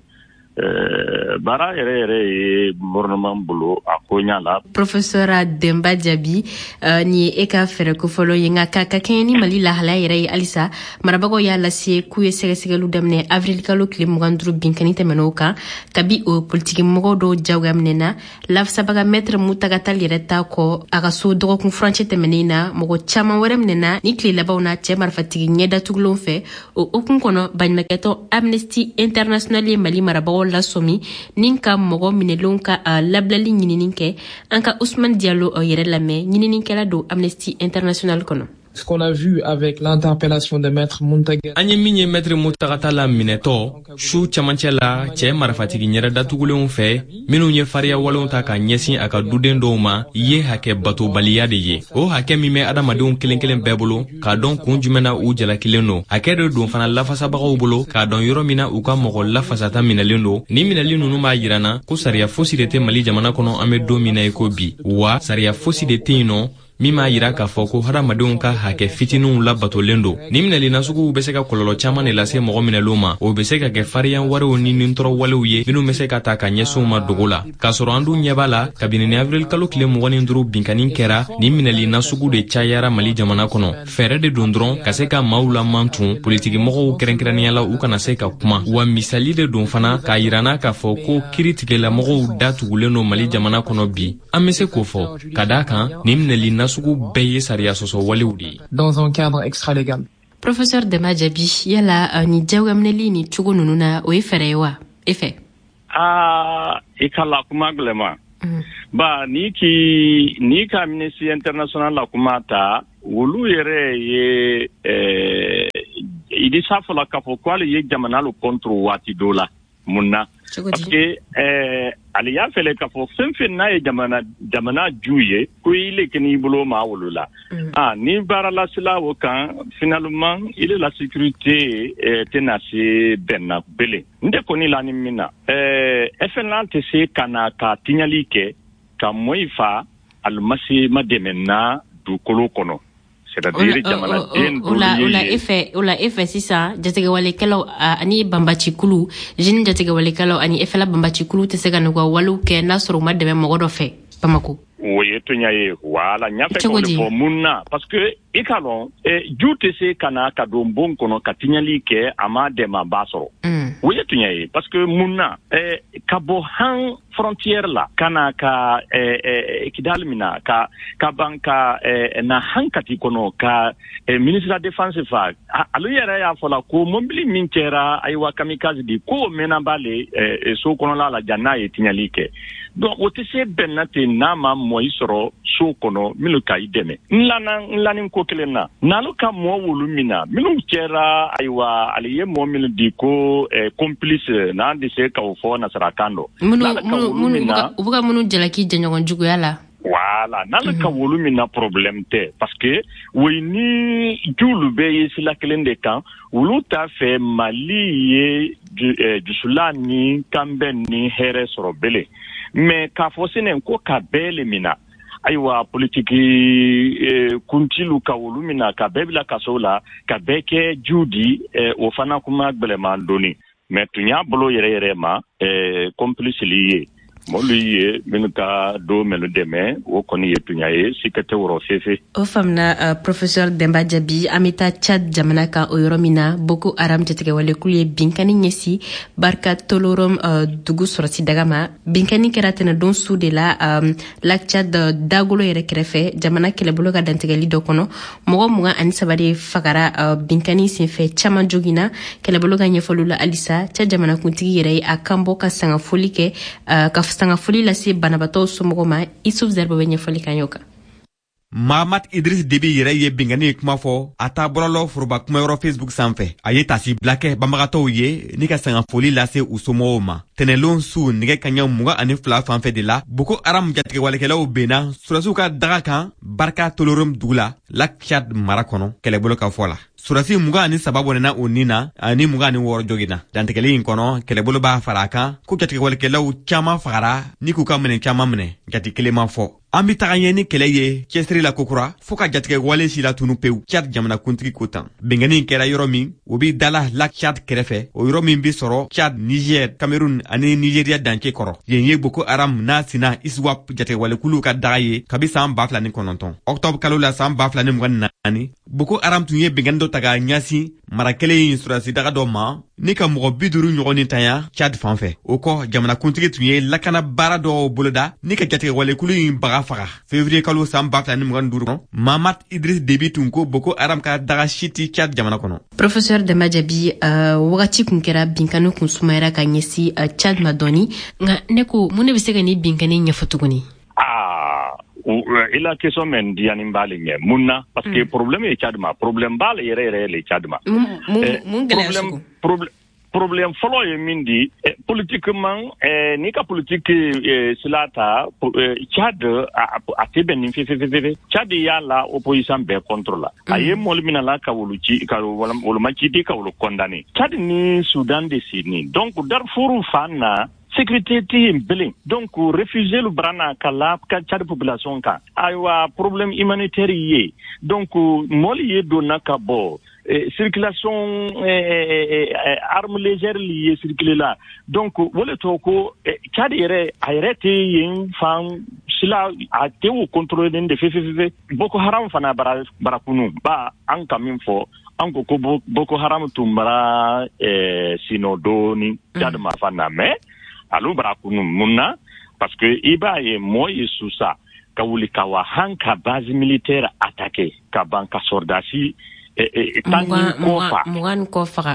Euh, bara ere ere gouvernement bolo akonya la professeur Demba Jabi uh, ni eka fere ko folo yenga kaka keni Mali la hala ere alisa marabago ya la sie ku yesege sege lu demne avril kalo klim ngandru binkani temenoka kabi o politique mogo do jawgamne na laf sabaga maître mutaga talireta ko aga so dogo kun franche temenina mogo chama weremne na ni kli la bawna che marfatigi nyeda tuglon fe o okun kono banmaketo Amnesty International ye Mali marabago la somi ninka mogo minelonka uh, lablali nyinininke anka Ousmane Diallo uh, yere lame nyinininke la do Amnesty International kono. Ce qu'on a vu avec l'interpellation de maître Muntaga. Anye minye maître Muntagata la mineto, shu chamanchela, che marafatigi nyere datugule unfe, minu nye faria walon taka nyesin aka duden doma, ye hake bato baliyade ye. O hake mime adamade un kelen kelen bebolo, ka don kunjumena u jala kileno. Hake de don fana lafasa baga ubolo, ka don yoro mina uka mogo lafasata minalendo, ni minalino numa yirana, ko saria fosi de te Mali jamana kono ame do mina eko bi. Wa saria fosi de te ino, min m'a yira k'a fɔ ko hadamadenw ka hakɛ fitininw labatolen don ni minɛli nasuguw bɛ se ka kɔlɔlɔ caaman de lase mɔgɔ minɛlenw ma o bɛ se ka kɛ fariyan wɛrɛw ni nintɔrɔ walew ye minnu bɛ se ka ta ka ɲɛsinw ma dogo la k'a sɔrɔ an dun ɲɛ b'a la kabini ni avril kalo tile mugan ni duuru binkani kɛra ni minɛli nasugu de cayara Mali jamana kɔnɔ fɛɛrɛ de don dɔrɔn ka se ka maaw lamantun politigimɔgɔw kɛrɛnkɛrɛnnenya la u kana se ka kuma wa misali de don fana k'a yirana k'a fɔ ko kiiritigɛlamɔgɔw datugulen don Mali jamana kɔnɔ bi an bɛ se k'o fɔ ka d'a kan ni minɛli nasugu bɛɛ ye sariya sɔsɔ walew de ye dans un cadre extra-légal. Professeur Dema Jabi yala uh, ni jawiga minɛli ni cogo ninnu na o ye fɛɛrɛ ye wa e fɛ ah i ka la kuma gɛlɛma ba ni ki ni ka Amnesty International la kuma ta wolu yɛrɛ ye eh, idi safola k'a fɔ ko ale ye jamana lo contre waati dɔ la mun na parce que eh, ale y'a fɛlɛ k'a fɔ fɛn fɛn n'a ye jamana jamana ju ye ko i le kɛnɛ i bolo ma wolo la ah ni baarala sila o kan finalement il est la sécurité eh, tɛna se bɛnna bele n tɛ kɔni la ni min na eh, F N L tɛ se ka na ka tiɲali kɛ ka mɔi fa alimasi ma dɛmɛ na dukolo kɔnɔ c'est-à-dire jamana den ola ola efe ola efe sisan jatigɛwalekɛlaw ani banbacikulu jeune jatigɛwalekɛlaw ani efela banbacikulu tɛ se ka n'u ka walew kɛ n'a sɔrɔ u ma dɛmɛ mɔgɔ dɔ fɛ Bamako o ye tonya ye wala nya fɛ ko fɔ mun na parce que i ka lɔn ju tɛ se ka na ka don bon kɔnɔ ka tiɲali kɛ a ma dɛmɛ ba sɔrɔ o ye tonya ye parce que mun na ka bɔ han frontière la kana ka kidal mina ka ka ban ka na hankati kɔnɔ ka ministre de défense fa alu yɛrɛ y'a fɔ la ko mobili min kɛra ayiwa kamikaze di ko mena bale so kɔnɔ la la janna ye tiɲali kɛ donc o tɛ se bɛnna ten n'a ma mɔ i sɔrɔ so kɔnɔ minnu ka i dɛmɛ nlana nlani ko kelen na n'alu ka mɔ wolu min na minnu kɛra ayiwa ale ye mɔ minnu di ko complice n'an de se k'o fɔ nasarakan dɔ u bɛ ka minnu jalaki jɛɲɔgɔn juguya la voilà n'ale ka wolu min na problème tɛ parce que oui ni julu bɛ ye sila kelen de kan olu t'a fɛ Mali ye jusula ni kanbɛn ni hɛrɛ sɔrɔ bele mais k'a fɔ sɛnɛ ko ka bɛɛ le mina ayiwa politiki kuntilu ka wolu mina ka bɛɛ bila kaso la ka bɛɛ kɛ ju di o fana kuma gbɛlɛman doni mais tun y'a bolo yɛrɛ yɛrɛ ma complice li ye molu ye minnu ka do melu dɛmɛ o kɔni ye tunya ye sikɛtɛ wɔrɔ fefe o famna uh, professeur Demba Jabi an bɛ taa Chad jamana kan o yɔrɔ min na Boko Haram jatigɛwalekulu ye binkani ɲɛsi Barka Tolorom uh, dugu sɔrɔsi daga ma binkani kɛra tɛnɛdon su de la um, Lac Chad uh, dagolo yɛrɛ kɛrɛfɛ jamana kɛlɛbolo ka dantigɛli dɔ kɔnɔ mɔgɔ mugan ani saba de fagara uh, binkani senfɛ caman jogina kɛlɛbolo ka ɲɛfɔliw la halisa Chad jamana kuntigi yɛrɛ ye a kan bɔ ka sangafoli kɛ uh, ka sanga foli lase banabatɔw somɔgɔw ma Isuf Zerbo bɛ ɲɛfɔli kan y'o kan Mahamat Idris Debi yɛrɛ ye bingani ye kuma fɔ a ta bɔlɔlɔ foroba kumayɔrɔ Facebook sanfɛ a ye tasi bila kɛ banbagatɔw ye ni ka sanga foli lase u somɔgɔw ma tɛnɛlon su nɛgɛ kaɲa mugan ani fila fanfɛ de la Boko Haram jatigɛwalekɛlaw benna surasiw ka daga kan Barka Tolorom dugu la Lac Chad mara kɔnɔ kɛlɛbolo ka fɔ la surasi mugan ani saba bɔnɛna o nin na ani mugan ani wɔɔrɔ jogina dantigɛli in kɔnɔ kɛlɛbolo b'a fara a kan ko jatigɛwalekɛlaw caman fagara ni k'u ka minɛ caman minɛ jati kelen ma fɔ an bi taga ɲɛ ni kɛlɛ ye cɛsiri la kokura fɔɔ ka jatigɛwale si la tunu pewu Chad jamanakuntigi ko tan bengani kɛra yɔrɔ min o bi dala Lac Chad kɛrɛfɛ o yɔrɔ min bi sɔrɔ Chad Niger Cameroun ani Nigeria dancɛ kɔrɔ yen ye Boko Haram n'a sina ISWAP jatigɛwalekulu ka daga ye kabi san ba fila ni kɔnɔntɔn octobre kalo la san ba fila ni mugan ni naani Boko Haram tun ye bengani dɔ ta ka ɲasi mara kelen in surasi daga dɔ ma ni ka mɔgɔ bi duuru ɲɔgɔn ni tanya Chad fanfɛ o kɔ jamanakuntigi tun ye lakana baara dɔ boloda ni ka jatigɛwalekulu in baga faga février kalo san ba fila ni mugan ni duuru kɔnɔ Mahamat Idris Debi tun ko Boko Haram ka daga siti Chad jamana kɔnɔ professeur Demba Jabi uh, wagati kun kɛra binkani kun sumayara ka ɲɛsi uh, Chad ma dɔɔni nka ne ko mun ne bɛ se ka ni binkani ɲɛfɔ tuguni ah il a question men diani mbali nye munna parce que problème est Chad ma problème bale yere yere le Chad ma problème problème problème folo ye mindi politiquement ni ka politique silata Chad a tebe ni fe fe fe Chad ya la opposition be contrôle aye molmina la ka woluci ka wolu machidi ka wolu condamné Chad ni Soudan de Sydney donc Darfour fana sécurité ti belin donc refuser le brana kala ka chad population ka aywa problème humanitaire yé donc moli yé dona ka bo eh, circulation eh, eh, armes légères liées circuler là donc wala toko eh, chad yere ayrete yin fam sila a tewu contrôler de fefefe Boko Haram fana bara barakunu ba an kamin fo an ko Boko Haram tumbara eh, sinodoni chad mm. mafana mais alu barakunu munna parce que iba ye moy susa ka wuli ka wa hanka base militaire attaqué ka banka sordasi e e tani ko fa mugan ko fa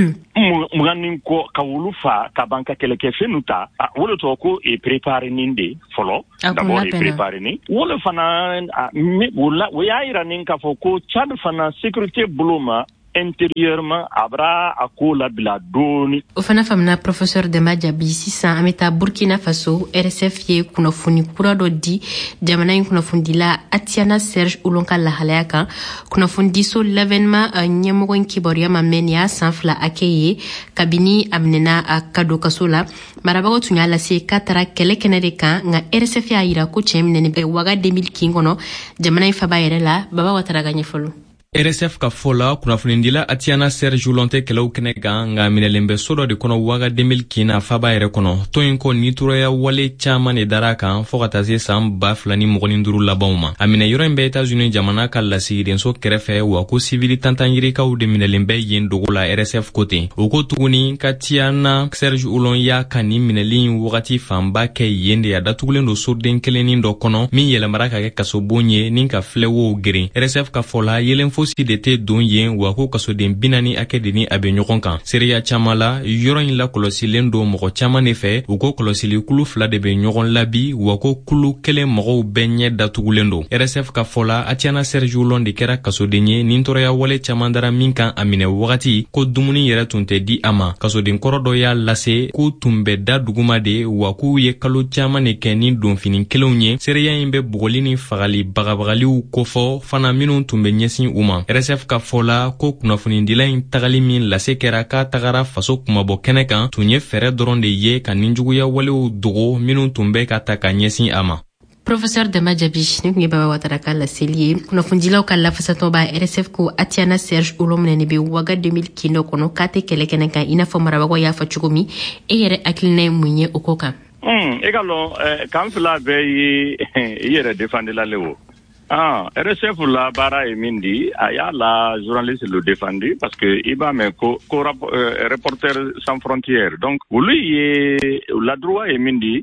mugan ko ka wulu fa ka banka keleke fenuta wolo to ko e préparer ninde folo d'abord e préparer ni wolo fana me wala wayira nin ka fo ko chad fana sécurité bloma intérieurement abra akola bila doni o fana famna professeur de Madjabi sisan ameta Burkina Faso R S F ye kunafuni kura do di jamana in kunafundi la Atiana Serge Ulonka la halaka kunafundi so l'avènement nyemogo nkiboria mamenia sanfla akeye kabini amnena akado kasola marabago tunyala se katara kele kenede kan nga R S F ya ira ko chemne be waga deux mille kingono jamana in fabayere la baba wataraga nyefolo R S F ka fola kunafunindila Atiana Serge Ulonte kelaw kenega nga minelembe solo de kono waga deux mille kina faba ere kono toyinko nituroya wale chama ne daraka fogata se sam baflani mogolinduru labawma amine yoro mbe États-Unis jamana kala siren so kerefe wa ko civili tantangiri ka u de minelembe yendugula R S F kote uko tuguni Atiana Serge Ulon ya kani minelin wagati famba ke yende ya datugulendo sorden keleni ndo kono mi yele maraka ke kasobonye ninka flewo giri R S F ka fola yelen si dete don yen wa ko kaso den binani akedeni abe ɲɔgɔn kan seriya chamala yoro in la kolosilen do mɔgɔ caman ne fɛ u ko kolosili kulu fila de be ɲɔgɔn labi wa ko kulu kelen mɔgɔw bɛɛ ɲɛ datugulen do R S F ka fɔla Atiana Serge Ulon de kɛra kasoden ye nin tɔɔrɔya wale caman dara min kan a minɛ wagati ko dumuni yɛrɛ tun tɛ di a ma kasoden kɔrɔ dɔ y'a lase k'u tun bɛ da duguma de wa k'u ye kalo caman de kɛ ni donfini kelenw ye seriya in bɛ bugɔli ni fagali bagabagaliw kofɔ fana minnu tun bɛ ɲɛsin u ma R S F ka fola ko kunafunindila in tagali min lase kɛra ka tagara faso kumabɔ kɛnɛ kan tun ye fɛrɛ dɔrɔn de ye ka ninjuguya walew dogo minnu tun bɛ ka ta ka ɲɛsin a ma professeur de Madjabi ni kun ye baba watara ka laseli ye kunafundilaw ka lafasatɔ ba R S F ko Atiana Serge Ulon ne be waga deux mille kino kono ka tɛ kɛlɛ kɛnɛ kan i n'a fɔ marabagaw y'a fɔ cogo min e yɛrɛ hakilina ye mun ye o ko kan mm e ka lɔn kan fila bɛɛ ye i yɛrɛ défendela le wo Ah, R S F la bara e mindi aya la journaliste le défendu parce que iba me ko, ko euh, reporter sans frontières donc lui la droit e mindi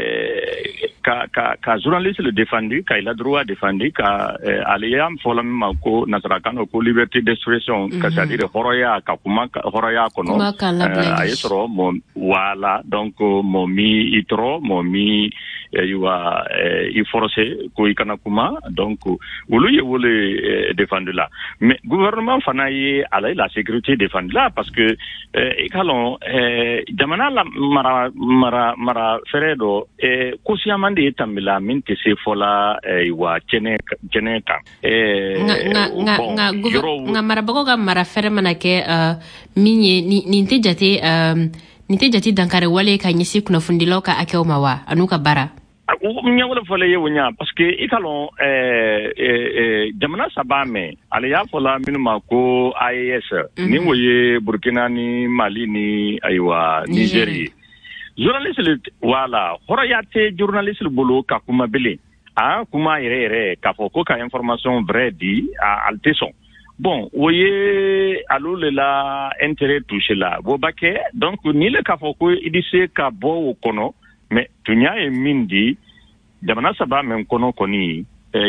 eh, ka ka ka journaliste le défendu ka il a droit défendu ka eh, aliyam folam ma ko nasrakano ko liberté d'expression mm -hmm. ka c'est-à-dire horoya ka kuma horoya kono eh, ayetro mo wala donc mo mi itro mo mi yiwa i forcé ko ikana kuma donc wulu ye wole défendre là mais gouvernement fana ye ala la sécurité défendre là parce que e kalon jamana la mara mara mara feredo e ko siamande tambila min te se fola yiwa chene chene ka e nga nga nga nga mara bago ga mara fere manake minye ni nte jate ni nte jate dankare wale ka nyisi kuna fundilo ka akew mawa anuka bara nya wala fole ye wonya parce que italon eh eh jamana sabame ale ya fola minuma ko I A S ni woye Burkina ni Mali ni aywa Nigeria journaliste wala horayate journaliste bolo ka kuma bele ah kuma ire ire ka foko ka information vrai di a alteson bon woye alole la intérêt touché là bo baké donc ni le ka foko idise ka bo kono mais tunya e mindi jamana saba men kono koni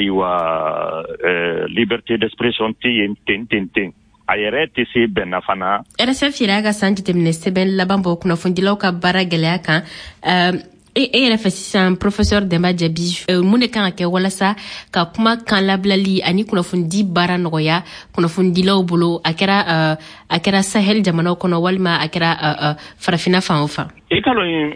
aywa liberté d'expression tin tin tin tin ayere tisi benafana R S F iraga sanji temne seben labambo kuna fundilaw ka bara gelea kan e e yɛrɛ fɛ sisan professeur Demba Jabi mun de kan ka kɛ walasa ka kuma kan labilali ani kunnafoni baara nɔgɔya kunnafonidilaw bolo a kɛra a kɛra Sahel jamanaw kɔnɔ walima a kɛra farafina fan o fan. I ka lɔn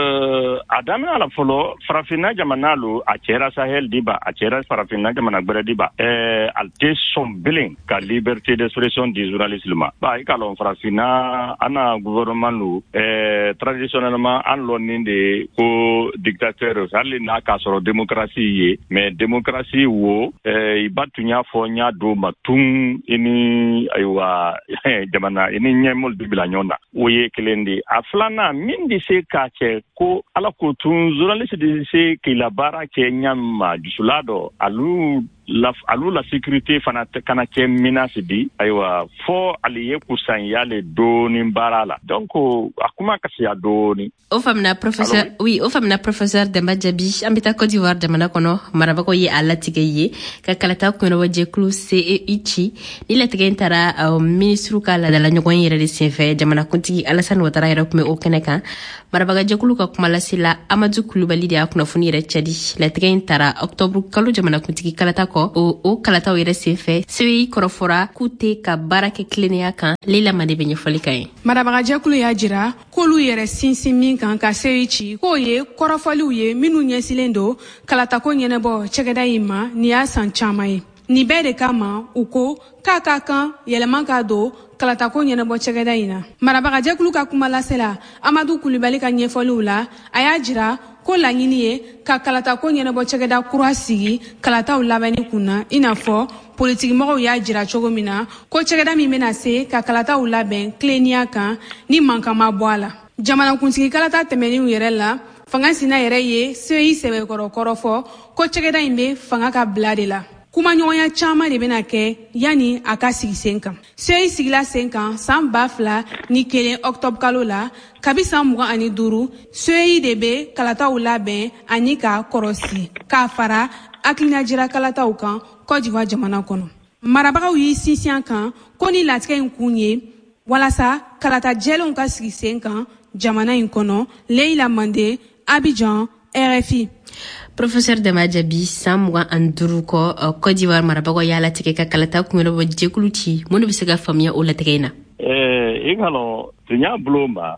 a daminɛ la fɔlɔ farafina jamana lo a cɛra Sahel diba a cɛra farafina jamana gbɛrɛ diba ɛɛ al tɛ sɔn bilen ka liberté d'expression du journalisme ma. Ba i ka lɔn farafina ana gouvernement lo ɛɛ traditionnellement an lɔnni de ko dictateur hali n'a ka sɔrɔ démocratie ye mais démocratie wo ɛɛ i ba tun y'a fɔ n y'a do ma tun i ni ayiwa jamana i ni ɲɛmɔgɔ de bila ɲɔgɔn na o ye kelen de a filanan min de se k'a kɛ ko ala ko tun journaliste de se k'i la baara kɛ ɲama jusula dɔ alu la alu la sécurité fana kana kɛ menace di ayiwa fo ali ye kusan yale doni baara la donc a kuma kasi ya doni o famna professeur Alors, oui o famna professeur Demba Jabi an bɛ taa Côte d'Ivoire jamana kɔnɔ marabagaw ye a latigɛ ye ka kalata kunnabɔ jɛkulu C E I ci ni latigɛ in taara uh, ministre ka ladala ɲɔgɔn yɛrɛ de senfɛ jamanakuntigi Alassane Ouattara yɛrɛ tun bɛ o kɛnɛ kan marabaga jɛkulu ka kuma lasela Amadou Kulubali de y'a kunnafoni yɛrɛ cɛdi latigɛ in taara octobre kalo jamanakuntigi kalata kɔ o o kalataw yɛrɛ senfɛ C E I kɔrɔfɔra k'u tɛ ka baara kɛ tilennenya kan Leila Made bɛ ɲɛfɔli kan ye marabaga jɛkulu y'a jira k'olu yɛrɛ sinsin min kan ka C E I ci k'o ye kɔrɔfɔliw ye minnu ɲɛsilen don kalatako ɲɛnɛbɔ cɛkɛda in ma ni y'a san caman ye ni bɛɛ de kama u ko k'a ka kan yɛlɛma ka don kalatako ɲɛnɛbɔ cɛkɛda in na marabaga jɛkulu ka kuma lasela Amadou Kulubali ka ɲɛfɔliw la a y'a jira ko laɲini ye ka kalatako ɲɛnɛbɔ cɛkɛda kura sigi kalataw labɛnni kunna i n'a fɔ politigimɔgɔw y'a jira cogo min na ko cɛkɛda min bɛna se ka kalataw labɛn tilennenya kan ni mankan ma bɔ a la jamanakuntigi kalata tɛmɛnenw yɛrɛ la fanga sina yɛrɛ ye C E I sɛbɛkɔrɔ kɔrɔfɔ ko cɛkɛda in bɛ fanga ka bila de la kumaɲɔgɔnya caman de bɛna kɛ yanni a ka sigi sen kan C E I sigila sen kan san ba fila ni kelen octobre kalo la kabi san mugan ani duuru C E I de bɛ kalataw labɛn ani ka kɔrɔsi k'a fara hakilinajira kalataw kan Côte d'Ivoire jamana kɔnɔ marabagaw y'i sinsin kan ko ni latigɛ in kun ye walasa kalata jɛlenw ka sigi sen kan jamana in kɔnɔ Leila Mande Abidjan R F I. Professeur Demba Jabi san mugan ani duuru kɔ Côte d'Ivoire marabagaw y'a latigɛ ka kalata kunkɛrɛbɔ jɛkulu ci mun de bɛ se ka faamuya o latigɛ in na. ɛɛ i ka lɔn tun y'a bolo ma.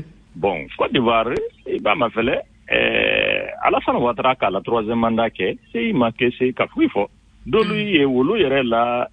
bon Côte d'Ivoire i b'a ma fɛlɛ ɛɛ Alassane Ouattara k'a la troisième mandat kɛ C E I ma kɛ se ka foyi fɔ dolu ye wolo yɛrɛ la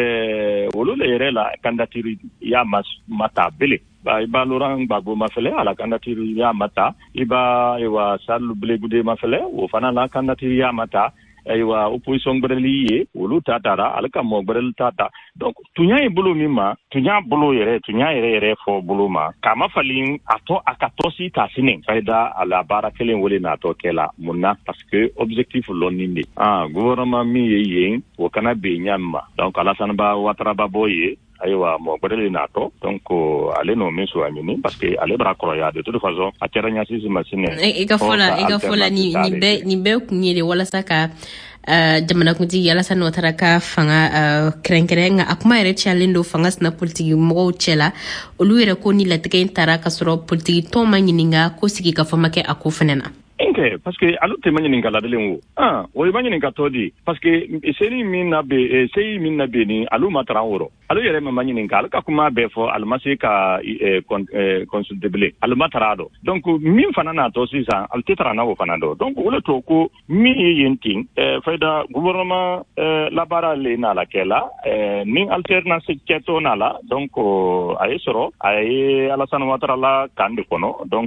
ɛɛ wolo yɛrɛ la candidature y'a ma ta bele. Ba i b'a Laurent Gbagbo ma fɛlɛ a la candidature y'a ma ta i b'a ayiwa Salou Blegude ma fɛlɛ o fana la candidature y'a ma ta ayiwa opposition gbɛrɛli ye olu ta taara ale ka mɔgɔ gbɛrɛli ta ta donc tun y'a ye bolo min ma tun y'a bolo yɛrɛ tun y'a yɛrɛ yɛrɛ fɔ bolo ma k'a ma fali a tɔ a ka tɔsi k'a sini fayida a la baara kelen wele n'a tɔ kɛ la mun na parce que objectif lɔnni de ah gouvernement min ye yen o kana bɛn ɲami ma donc Alassane Ouattara ba bɔ ye ayiwa mɔgɔ gbɛrɛli n'a tɔ donc ale n'o min sɔrɔ ɲini parce que ale bara kɔrɔya de toute façon a kɛra ɲasisi ma sini i ka fɔ la i ka fɔ la ni bɛɛ ni bɛɛ kun ye de walasa ka Uh, jamanakuntigi Alassane Ouattara ka fanga uh, kɛrɛnkɛrɛn nka a kuma yɛrɛ cayalen don fanga sina politigi mɔgɔw cɛ la olu yɛrɛ ko ni latigɛ in taara ka sɔrɔ politigi tɔn ma ɲininka ko sigi ka fama kɛ a ko fɛnɛ na. Enke parce que alu te ma ɲininka ladelen wo ah o ma ɲininka tɔ di parce que seni min na be seyi min na be ni alu ma taran woro alu yɛrɛ ma ɲininka alu ka kuma bɛɛ fɔ alu ma se ka consulter bilen alu ma tara dɔ donc min fana n'a tɔ sisan alu tɛ tara na o fana dɔ donc o le to ko min ye yen ten fayda gouvernement labaara le n'a la kɛ la ni alternance kɛtɔ n'a la donc a ye sɔrɔ a ye Alassane Ouattara la kan de kɔnɔ donc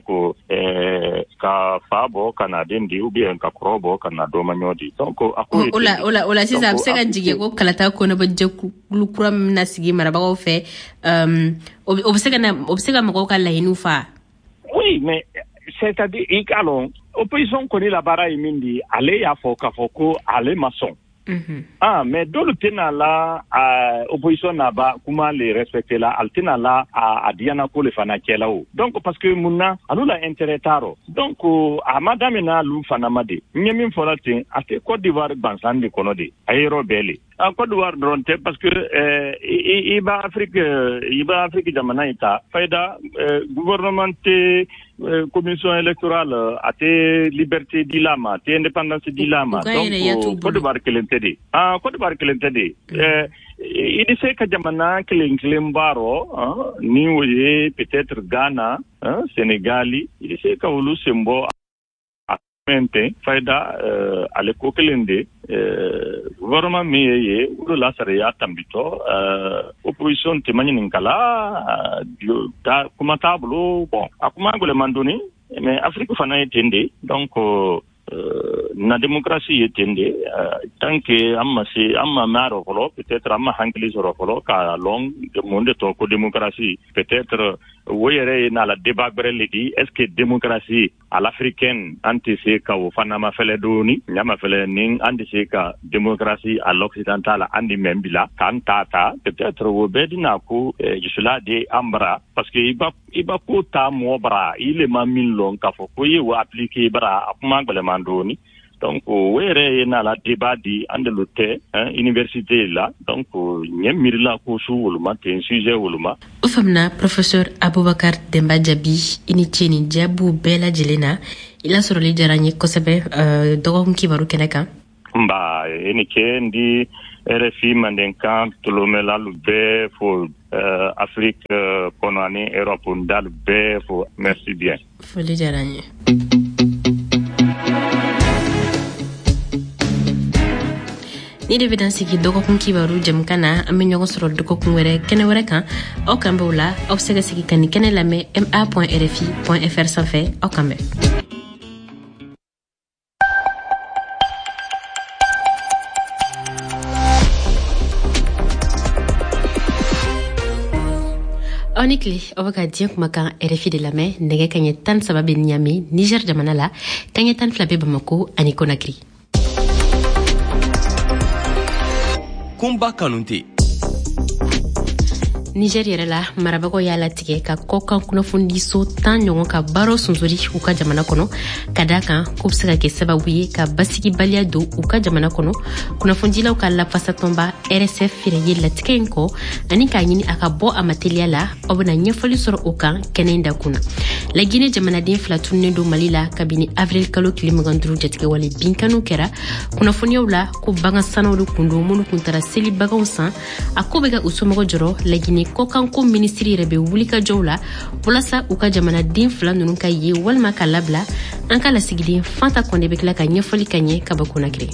ka fa bɔ kana den di ou bien ka kɔrɔ bɔ kana dɔ ma ɲɔ di donc a ko o la o la o la sisan a bɛ se ka jigin ko kalata kɔnɔbɔ jɛkulu kura min na sigi marabagaw fɛ o bɛ se ka na o bɛ se ka mɔgɔw ka laɲiniw fa. oui mais c'est-à-dire i ka lɔn opposition kɔni la baara ye min di ale y'a fɔ k'a fɔ ko ale ma sɔn. Mm-hmm. Ah, mais dolu tena la uh, opposition na ba kuma le respecter la al tena la a, a diana ko le fana kela o donc parce que munna alu la intérêt taro donc uh, a madame na lu fana made nyemi fola ten ate Côte d'Ivoire bansande kono de ayero bele a Côte d'Ivoire dronte parce que eh, iba Afrique iba Afrique jamana ita faida eh, gouvernement te eh, commission électorale ate liberté dilama te indépendance dilama donc Côte d'Ivoire kelentedi ah Côte d'Ivoire kelentedi eh il dit que jamana kelen kelen baro ni woye peut-être Ghana Sénégali il dit que wulu sembo mente faida euh, ale ko kelende euh, gouvernement miye ulu la sariya tambito euh, opposition temani ninkala euh, ta kuma tablo bon akuma ngole mandoni mais Afrique fana etende donc euh, euh, na démocratie etende euh, tant que amma si amma maro kolo peut-être amma hankli soro kolo ka long de monde to ko démocratie peut-être woyere na la débat brele di est-ce que démocratie à l'africaine anti ka wo fanama fele doni nyama fele ning anti ka démocratie à l'occidental andi membila kan tata peut-être wo bedina ko je suis là de ambra parce que iba iba ko ta mo bra il est mamin long ka fo ko ye wo appliquer bra akuma ngole mandoni donc were na la débat di andelote hein université là donc nyemir la ko su woluma ten sujet woluma ufamna professeur Abubakar Demba Jabi initieni jabu bela jelena ila soro li jaranye kosebe euh dogon kibaru keneka mba enike ndi R F I mandenkan tulomela lube fo euh, Afrique euh, konani Europe ndal be fo merci bien fo li jaranye ni de vidansi ki dogo kun kibaru jam kana am ñogo soro dogo kun wéré kene wéré kan o kambe wala o sega sigi kan kene lame m a point r f i point f r sans fait o kambe Onikli obaga diak maka R F I de lame nege kanye tan sababe Niamey Niger jamana la kanye tan flabe Bamako ani Conakry Kumba Kanunte Niger yɛrɛ la marabagaw y'a latigɛ ka kɔkan kunnafoni so tan ɲɔgɔn ka baaraw sonsori u ka jamana kɔnɔ ka da kan k'u bɛ se ka kɛ sababu ye ka basigibaliya don u ka jamana kɔnɔ kunnafonidilaw ka lafasatɔnba R S F yɛrɛ ye latigɛ in kɔ ani k'a ɲini a ka bɔ a ma teliya la aw bɛna ɲɛfɔli sɔrɔ o kan kɛnɛ in da kunna Laginɛ jamanaden fila tununnen don Mali la kabini avril kalo tile mugan duuru jatigɛwale binkaniw kɛra kunnafoniyaw la ko bagan sanaw de kun don minnu kun taara selibagaw san a ko bɛ ka u somɔgɔ jɔrɔ Laginɛ kɔkanko ministiri yɛrɛ bɛ wuli ka jɔw la walasa u ka jamanaden fila ninnu ka ye walima ka labila an ka lasigiden Fanta Kɔnde bɛ tila ka ɲɛfɔli ka ɲɛ ka bɔ Conakry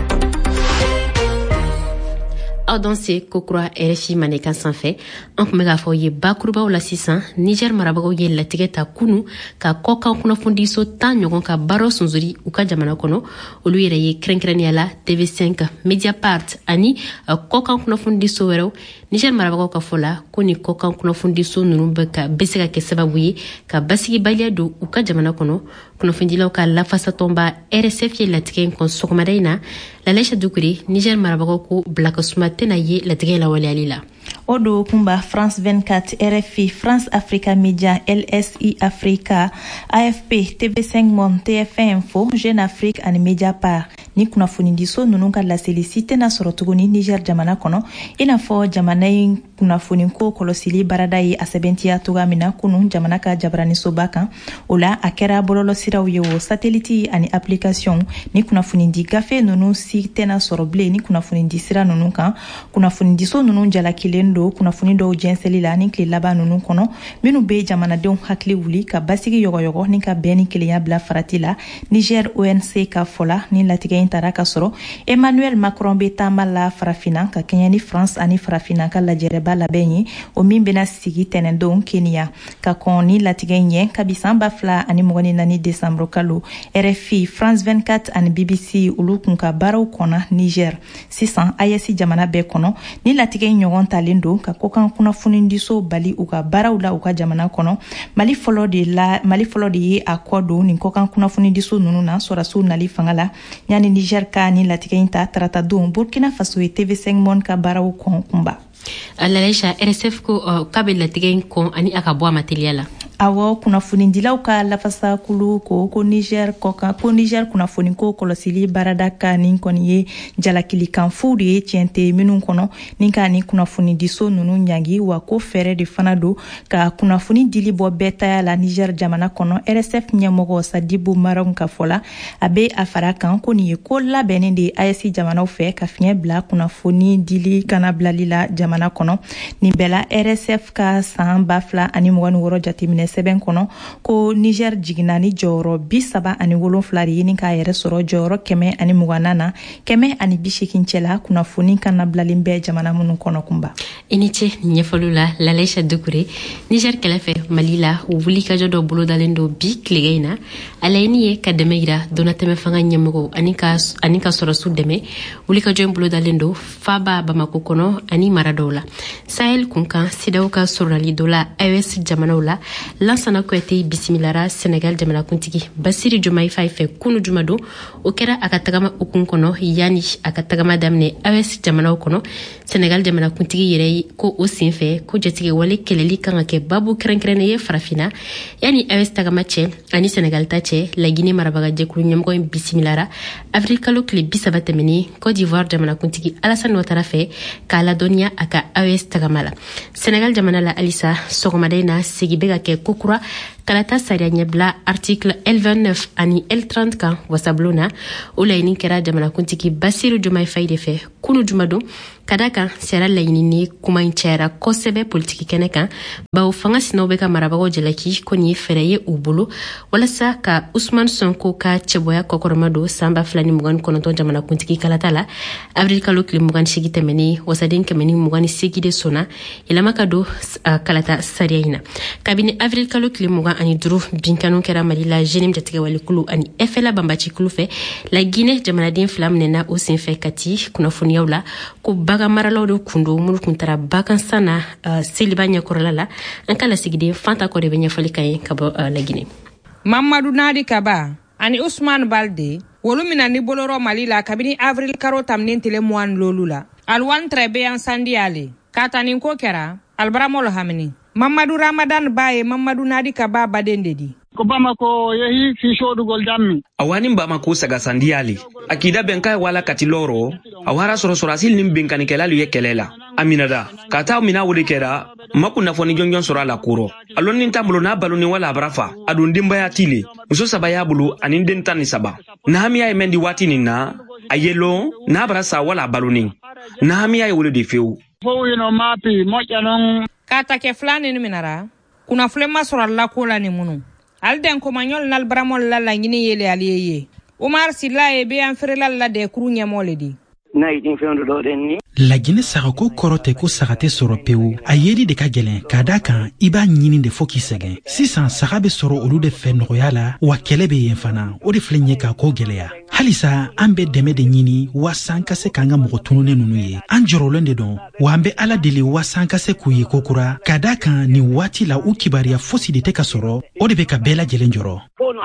aw dɔn se kokura R F I manekan sanfɛ an kun bɛ k'a fɔ ye bakurubaw la sisan Niger marabagaw ye latigɛ ta kunu ka kɔkan kunnafonidiso tan ɲɔgɔn ka baaraw sonsori u ka jamana kɔnɔ olu yɛrɛ ye kɛrɛnkɛrɛnnenya la T V cinq Mediapart ani kɔkan kunnafonidiso wɛrɛw Niger marabagaw ka fɔ la ko ni kɔkan kunnafonidiso ninnu bɛ ka bɛ se ka kɛ sababu ye ka basigibaliya don u ka jamana kɔnɔ kunnafonidilaw ka lafasatɔnba R S F ye latigɛ in kɔn sɔgɔmada in na Lalaisha Dukure Niger marabagaw ko bilakasuma tɛna ye latigɛ in lawaleyali la o do kumba France vingt-quatre R F I France Africa Media L S I Africa A F P T V cinq Monde T F un Info Jeune Afrique ani Mediapart ni kunnafonidiso ninnu ka laselisi tɛna sɔrɔ tuguni Niger jamana kɔnɔ i n'a fɔ jamana in kunnafoniko kɔlɔsili barada ye a sɛbɛntiya cogoya min na kunun jamana ka jabaranisoba kan o la a kɛra bɔlɔlɔsiraw ye o satellite ani application ni kunnafonidi gafe ninnu si tɛna sɔrɔ bilen ni kunnafonidi sira ninnu kan kunnafonidiso ninnu jalakilen do kunnafoni dɔw jɛnsɛli la ni tile laban ninnu kɔnɔ minnu bɛ jamanadenw hakili wuli ka basigi yɔgɔyɔgɔ ni ka bɛn ni kelenya bila farati la Niger O N C ka fɔla ni latigɛ in tara ka sɔrɔ Emmanuel Macron bɛ taama la farafina ka kɛɲɛ ni France ani farafina ka lajɛrɛba labɛn ye o min bɛna sigi tɛnɛndon Kenya ka kɔn ni latigɛ in ɲɛ kabi san ba fila ani mɔgɔ ni naani décembre kalo R F I France vingt-quatre ani B B C olu kun ka baaraw kɔnɔ Niger sisan A E S jamana bɛɛ kɔnɔ ni latigɛ in ɲɔgɔn talen don ka kɔkan kunnafonidiso bali u ka baaraw la u ka jamana kɔnɔ Mali fɔlɔ de la Mali fɔlɔ de ye a kɔ don ni kɔkan kunnafonidiso ninnu na sɔrɔsiw nali fanga la yani Niger ka ni latigɛ in ta tarata don Burkina Faso ye T V cinq Monde ka baaraw kɔn kunba Lalaisha R S F ko uh, kabe latigɛ in kɔn ani a ka bɔ a ma teliya la awɔ kunnafonidilaw ka lafasakulu ko ko Niger kɔkan ko Niger kunnafoni ko kɔlɔsili baarada ka nin kɔni ye jalakilikan fu de ye tiɲɛ tɛ minnu kɔnɔ ni ka ni kunnafonidiso ninnu ɲangi wa ko fɛɛrɛ de fana don ka kunnafoni dili bɔ bɛɛ taya la Niger jamana kɔnɔ R S F ɲɛmɔgɔ Sadibu Maron ka fɔ la a bɛ a fara kan ko nin ye ko labɛnnen de A E S jamanaw fɛ ka fiɲɛ bila kunnafoni dili kana bilali la jamana kɔnɔ nin bɛɛ la R S F ka san ba fila ani mugan ni wɔɔrɔ jateminɛ sɛbɛn kɔnɔ ko Niger jiginna ni jɔyɔrɔ bi saba ani wolonfila de ye ni k'a yɛrɛ sɔrɔ jɔyɔrɔ kɛmɛ ani muganna na kɛmɛ ani bi seegin cɛla kunnafoni kana bilalen bɛ jamana minnu kɔnɔ kunba. I ni ce ɲɛfɔliw la Lalaisha Dukure. Niger kɛlɛfɛ Mali la wulikajɔ dɔ bolodalen don bi tilega in na a laɲini ye ka dɛmɛ yira donatɛmɛ fanga ɲɛmɔgɔw ani ka ani ka sɔrɔsiw dɛmɛ wulikajɔ in bolodalen don Faba Bamako kɔnɔ ani mara dɔw la. Sahel kunkan sidaw ka sɔrɔli dɔ la A E S jamanaw la Lansana Kouyaté bisimilara Senegal jamanakuntigi Basiri Diomaye Faye fɛ kunu juma don o kɛra a ka tagama ukun kɔnɔ yani a ka tagama daminɛ A E S jamanaw kɔnɔ Senegal jamanakuntigi yɛrɛ ko o senfɛ ko jatigɛ wale kɛlɛli kan ka kɛ babu kɛrɛnkɛrɛnnen ye farafina yani A E S tagama cɛ ani Senegal ta cɛ Laginɛ marabaga jɛkulu ɲɛmɔgɔ in bisimilara avril kalo tile bi saba tɛmɛni Côte d'Ivoire jamanakuntigi Alassane Ouattara fɛ k'a ladɔnniya a ka A E S tagama la. Senegal jamana la alisa sɔgɔmada in na segi bɛ ka kɛ kokura kalata sariya ɲɛbila article L vingt-neuf ani L trente kan wasabulon na o laɲini kɛra jamanakuntigi Basiru Diomaye Faye de fɛ kunu juma don ka da kan sariya laɲini ni kuma in cayara kosɛbɛ politiki kɛnɛ kan bawo fanga sinaw bɛ ka marabagaw jalaki ko nin ye fɛɛrɛ ye u bolo walasa ka Usmane Sonko ka cɛbɔya kɔkɔrɔma don san ba fila ni mugan ni kɔnɔntɔn jamanakuntigi kalata la avril kalo tile mugan ni seegin tɛmɛni wasaden kɛmɛ ni mugan ni seegin de sɔnna yɛlɛma ka don kalata sariya in na kabini avril kalo tile mugan ani duru binkanu kɛra Mali la Jenim jatigɛ walikulu ani F L A banbaci kulu fɛ Laginɛ jamanaden fila minɛna o senfɛ kati kunnafoniyaw la ko bagan maralaw de kun don minnu kun taara bagan san na uh, seliba ɲɛkɔrɔla la an ka lasigiden Fanta kɔ de bɛ ɲɛfɔli ka ye ka bɔ uh, Laginɛ. Mamadu Nadi Kaba ani Usman Balde wolu mina ni bolorɔ Mali la kabini avril karo tamnen tile mugan lolu la alwan trebe an sandi ale katanin ko kɛra albaramolo hamini Mamadu Ramadan Baye Mamadu Nadi Kaba badende di ko Bamako yehi fi shodugol dammi awani Bamako saga sandiali akida benkai wala kati loro awara soro soro asil nim benkani kelalu ye kelela aminada kata mina wuli kera makuna foni jonjon soro ala kuro alon nin tambulo na baluni wala abrafa adun dimbaya tile muso sabaya bulu anin den tan saba nahamiya emendi wati ninna ayelo na abrasa wala baluni nahamiya wuli de feu fo yino mapi mojanon kata ke flani ni minara kuna flema soro la kola ni munu alden ko manyol nal bramol la la ngini yele aliyeye Umar Silla e be an ferela la de krunya moledi na idin fendo do den ni Laginɛ sagako kɔrɔ tɛ ko saga tɛ sɔrɔ pewu a yeli de ka gɛlɛn k'a da kan i b'a ɲini de fɔ k'i sɛgɛn sisan saga bɛ sɔrɔ olu de fɛ nɔgɔya la wa kɛlɛ bɛ yen fana o de filɛ ɲɛ k'a ko gɛlɛya halisa an bɛ dɛmɛ de ɲini waasa an ka se k'an ka mɔgɔ tununnen ninnu ye an jɔrɔlen de dɔn wa an bɛ ala deli waasa an ka se k'u ye kokura k'a da kan nin waati la u kibariya fosi de tɛ ka sɔrɔ o de bɛ ka bɛɛ lajɛlen jɔrɔ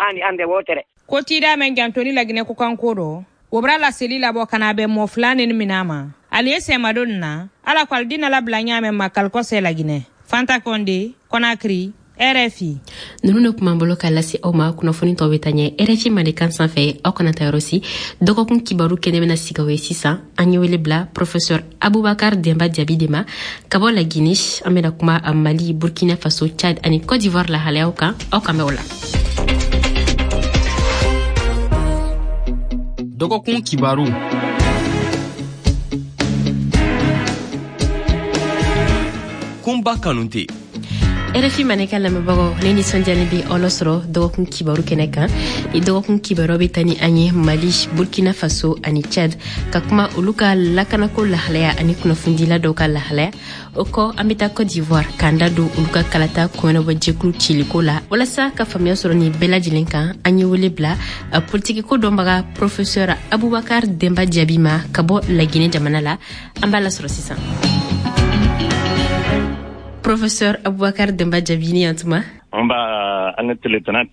ko tida men gantoni Laginɛ ko kan ko do obra la seli la bo kana be mo flane ni minama ali ese madonna ala kwal dina la blanya me makal ko se Laginɛ Fanta Konde Conakry R F I nunu ne kuma bolo ka lasi aw ma kunnafoni tɔw bɛ taa ɲɛ R F I Malikan sanfɛ aw kana taa yɔrɔ si dɔgɔkun kibaru kɛnɛ bɛna sigaw ye sisan an ye wele bila Professeur Abubakar Demba Diaby de ma ka bɔ Laginɛ an bɛna kuma a Mali Burkina Faso Tchad ani Côte d'Ivoire lahalayaw kan aw kan bɛ o la. Dɔgɔkun kibaru kunba kanute R F I Manika lamɛnbagaw ne nisɔndiyalen bɛ aw lasɔrɔ dɔgɔkun kibaru kɛnɛ kan ni dɔgɔkun kibaru bɛ taa ni an ye Mali Burkina Faso ani Tchad ka kuma olu ka lakanako lahalaya ani kunnafonidila dɔw ka lahalaya o kɔ an bɛ taa Côte d'Ivoire k'an da don olu ka kalata kɔmɛnɛbɔ jɛkulu ciliko la walasa ka faamuya sɔrɔ nin bɛɛ lajɛlen kan an ye wele bila politikiko dɔnbaga Professeur Abubakar Demba Diaby ma ka bɔ Laginɛ jamana la an b'a lasɔrɔ sisan. Professeur Abubakar Demba Diaby ni yantuma on ba an teletanati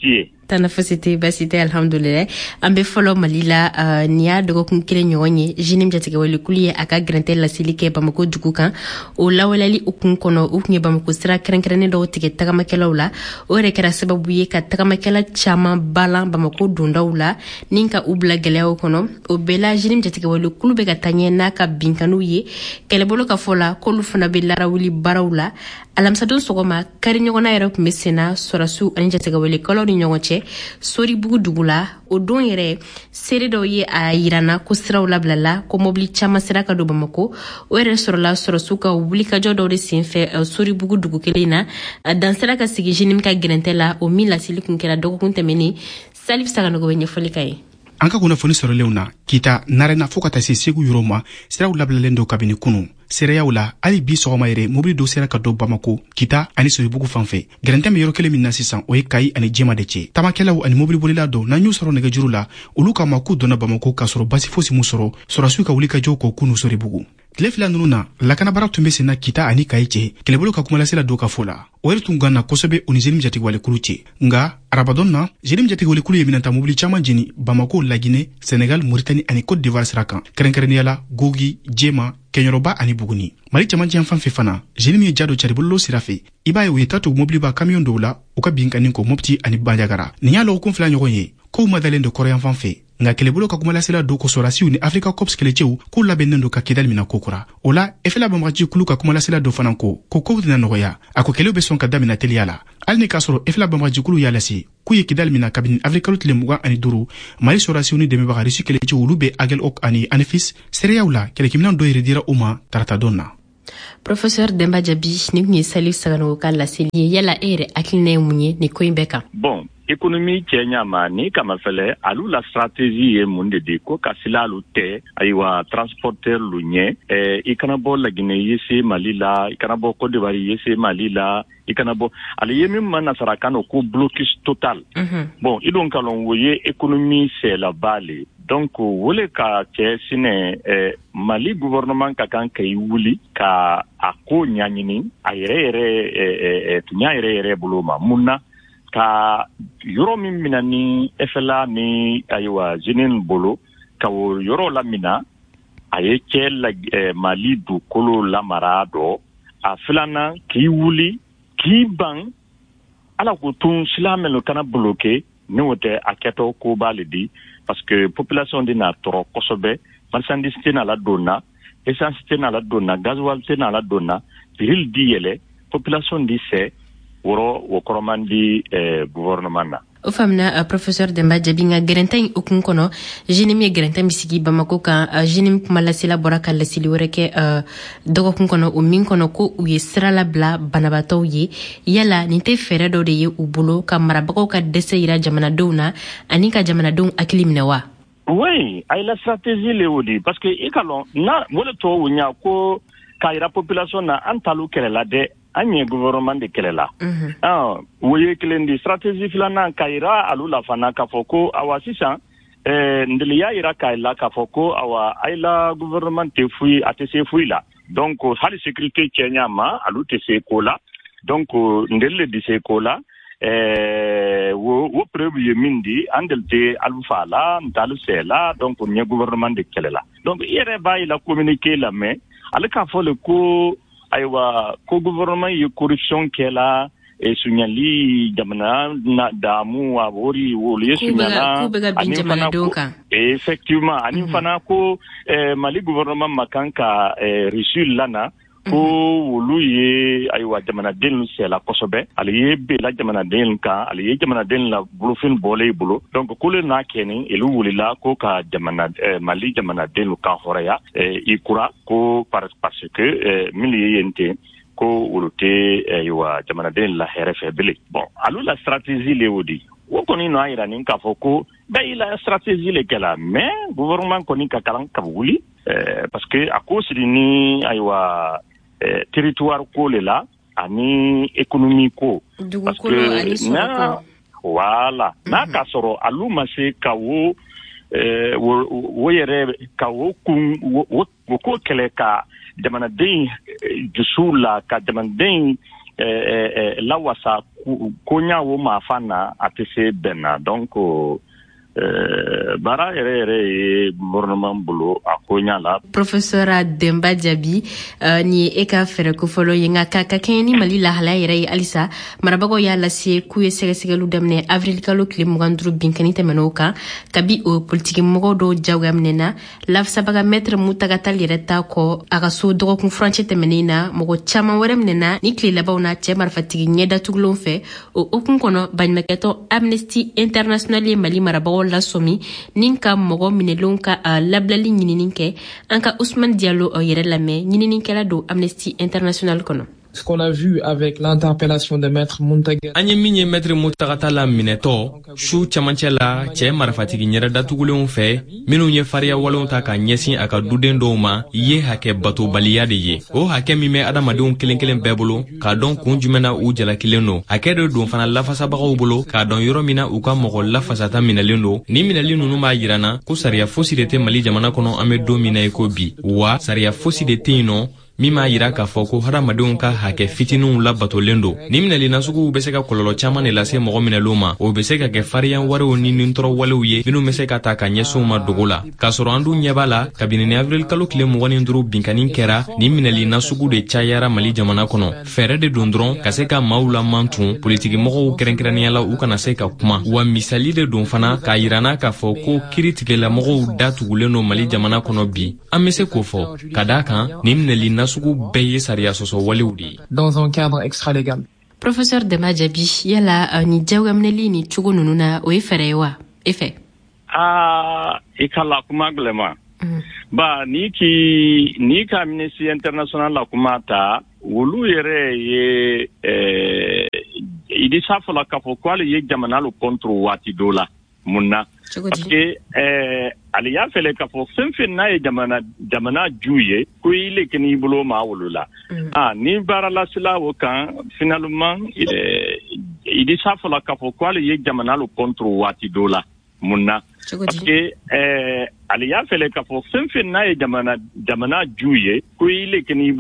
tanafasite basite alhamdulillah ambe folo malila uh, niya dogo kun kile nyonye jinim jatige wali kuliye aka grante la silike bamako jukukan o lawalali ukun kono uknye bamako sira krenkrene do tike tagamakela ula o rekera sababu ye ka tagamakela chama balan bamako dunda ula ninka ubla geleo kono o bela jinim jatige wali kulube ka tanye naka binkanu ye kele bolo ka fola kolu fana be lara wuli barawla alamsa don sogoma kari nyogona yero kumesena sorasu ani jatige wali kolori nyongoche sori bugu dugula o don yere sere do ye a yirana ko siraw lablala ko mobili chama sira ka do bamako o yere sorla sorasu ka wuli ka jodo de sinfe uh, sori bugu dugu kelina uh, dan sira ka sigi jinim ka grentela o mila silikun kela dogo kuntemeni salif saga no go benye folikaye anka kuna foni soro leuna kita narena fokata se segu yuroma siraw lablalen do kabini kunu sereyaw la ali bi sogoma yere mobili do sera ka do bamako kita ani so bugu fanfe grenteme yoro kele minna sisan o kai ani jema de che tamakelaw ani mobili bolila do na nyu soro nege jurula uluka maku dona bamako ka soro basi fosi musoro soro suka ulika joko kunu sori bugu tlefla nuna lakana bara tumbe sena kita ani kai che kele bolo ka kumala sela do ka fola o yere tungana kosobe unizelim jati wale kuluche nga arabadonna jelim jati wale kulu yeminanta mobili chama jini bamako la Guinée Sénégal Mauritanie ani Côte d'Ivoire srakan kerenkereniala gogi jema kenyoroba ani buguni mali chama jam fan fefana jelim ye jado charibolo sirafe iba ye tatu mobili ba camion dola o ka binkani ko mopti ani banjagara nialo ko fla nyogonye ko madalen de korean fan fe nga kelebolo ka kumala sela do ko sorasi ni Africa Cups kelechew ko la benendo ka kidal mina kokura ola efela bamraji kulu ka kumala sela do fananko ko ko dina noya ako kelebe son ka damina teliala alni kasoro efela bamraji kulu yala si ku ye kidal mina kabin Africa Cups le muga ani duru mali sorasi ni demi bagari su kelechew lube agel ok ani anefis seriaula kele kimnan do iridira uma tarata donna Professeur Demba Jabi ni ni salif sagano kala selie yala ere akline munye ni koimbeka bon économie Kenya mani kama fele alu la stratégie e monde de ko kasila lute aywa transporteur lunye e ikanabo la Guinée yese Malila ikanabo Côte d'Ivoire yese Malila ikanabo ali yemi mana sarakano ko blocus total mm -hmm. bon idon kalon woye économie c'est la bale donc wole ka sine eh, Mali gouvernement ka kan kay wuli ka ako nyanyini ayere ere eh, eh, tunya ere ere buloma munna ka yoro min mina ni efela ni aywa jinin bolo ka wo yoro la mina aye ke la eh, Mali du kolo la marado a filana ki wuli ki bang ala ko tun silamelo kana bloqué ni wote aketo ko balidi parce que population dina tro kosobe marchandise na la donna essence na la donna gasoil na la donna piril diele population di se woro wo koromandi eh, gouvernement na o famna uh, professeur Demba Jabi nga gerenteng ukun kono jinim ye gerenteng bisigi bamako ka uh, jinim kumala sila boraka la sili wereke uh, dogo kun kono o min kono ko u ye sirala bla banabato ye yala nite fere do de ye u bolo ka marabako ka dese ira jamana dona ani ka jamana don akilimne wa oui ay la stratégie le wodi parce que ikalon na wole to wunya ko ka ira population na antalu kelela de anye gouvernement de kelela mm -hmm. ah woye klendi stratégie filana kaira alula fana ka foko awasisa eh ndilia ira kaila ka foko awa aila gouvernement te fui atese fui la donc hali sécurité Kenya ma alute se kola donc ndelle di se kola eh wo wo preuve yemindi andelte alfala ndalu sela donc nye gouvernement de kelela donc ire ba ila communiquer la mais alaka fo le ko aywa ko gouvernement ye corruption kela e sunyali jamana na damu wa wori woli sunyala ani fana ko effectivement ani fana ko eh, Mali gouvernement makanka eh, reçu lana ko wolu ye aywa jamana den c'est la kosobe ali ye be la jamana den ka ali ye jamana den la bulufin bolé bulo donc ko le na keni elu wulila ko ka jamana eh, Mali jamana den ka horaya eh, ikura ko par, parce que eh, mili yente ko wulute aywa jamana den la herefe bele bon alu la stratégie le wodi wo koni no ayira nin ka foko ba ila stratégie le kala mais gouvernement koni ka kalan ka wuli eh, parce que à cause ni aywa Eh, territoire ko le la ani économie ko parce que na wala mm -hmm. na ka soro aluma se kawo eh, wo, wo yere kawo kun wo, wo ko kele ka jamana den jusula ka jamana den eh, eh, la wasa konya wo ma fana atese benna donc euh, bara ere ere gouvernement bolo akonya la professeur Demba Jabi uh, ni eka fere ko folo yenga kaka keni mali la hala ere alisa marabago ya la sie kuye sege sege lu demne avril kalo klim ngandru binkani temenoka kabi o politique mogo do jawgamnena laf sabaga maître mutaga lireta ko aga so dogo kun franche temenina mogo chama weremnena ni kli labawna che marfatigi nyeda tuglon fe o okun kono banmaketo Amnesty International mali marabago la somi ninka mogo minelonka uh, lablali nyinininke anka Ousmane Diallo o yere lame nyinininke la do Amnesty International kono. Ce qu'on a vu avec l'interpellation de maître Muntaga. Anye minye maître Muntagata la mineto, shu chamanche la che marafatigi nyera datuguleun fe, minu nye faria walon ta ka nyesin aka duden do ma, ye hake bato baliya de ye. O hake mime adamadeun kelen kelen bebolo, ka don kunjumena u jala kileno. Hake de don fana lafasa baga ubolo, ka don yoro mina uka mogo lafasa ta minalendo, ni minalinu numa yirana, ko saria fosi de te mali jamana kono ame do mina eko bi. Wa saria fosi de te ino, mima yira ka fɔ ko hadamadenw ka hakɛ fitininw labatolen do ni minɛli nasuguw bɛ se ka kɔlɔlɔ caman de lase mɔgɔ minɛliw ma o bɛ se ka kɛ fariyan wɛrɛw ni nintɔrɔ walew ye minnu bɛ se ka ta ka ɲɛsinw ma dogo la k'a sɔrɔ an dun ɲɛ b'a la kabini ni avril kalo tile mugan ni duuru binkani kɛra ni minɛli nasugu de cayara mali jamana kɔnɔ fɛɛrɛ de don dɔrɔn ka se ka maaw lamantun politigimɔgɔw kɛrɛnkɛrɛnnenya la u kana se ka kuma wa misali de don fana k'a yirana k'a fɔ ko kiiritigɛlamɔgɔw datugulen do mali jamana kɔnɔ bi an bɛ se k'o fɔ ka daa kan ni minɛli sugu beye saria soso waliwdi dans un cadre extra-légal. Professeur Demba Jabi yala uh, ni jawgamneli ni chugo nununa o eferewa efe ah ikala kuma glema mm. ba ni ki ni ka Amnesty International la kuma ta wulu yere ye eh idi safola ka fo kwale ye jamana lo contre wati dola munna parce que eh ali ya fele ka fo fenfen na jamana jamana juye ko ile kini bulo ma wulula mm. ah ni barala sila wo kan finalement eh idi safola ka fo kwale ye jamana lo contre wati dola munna parce que eh ali ya fele ka fo fenfen na jamana jamana juye ko ile kini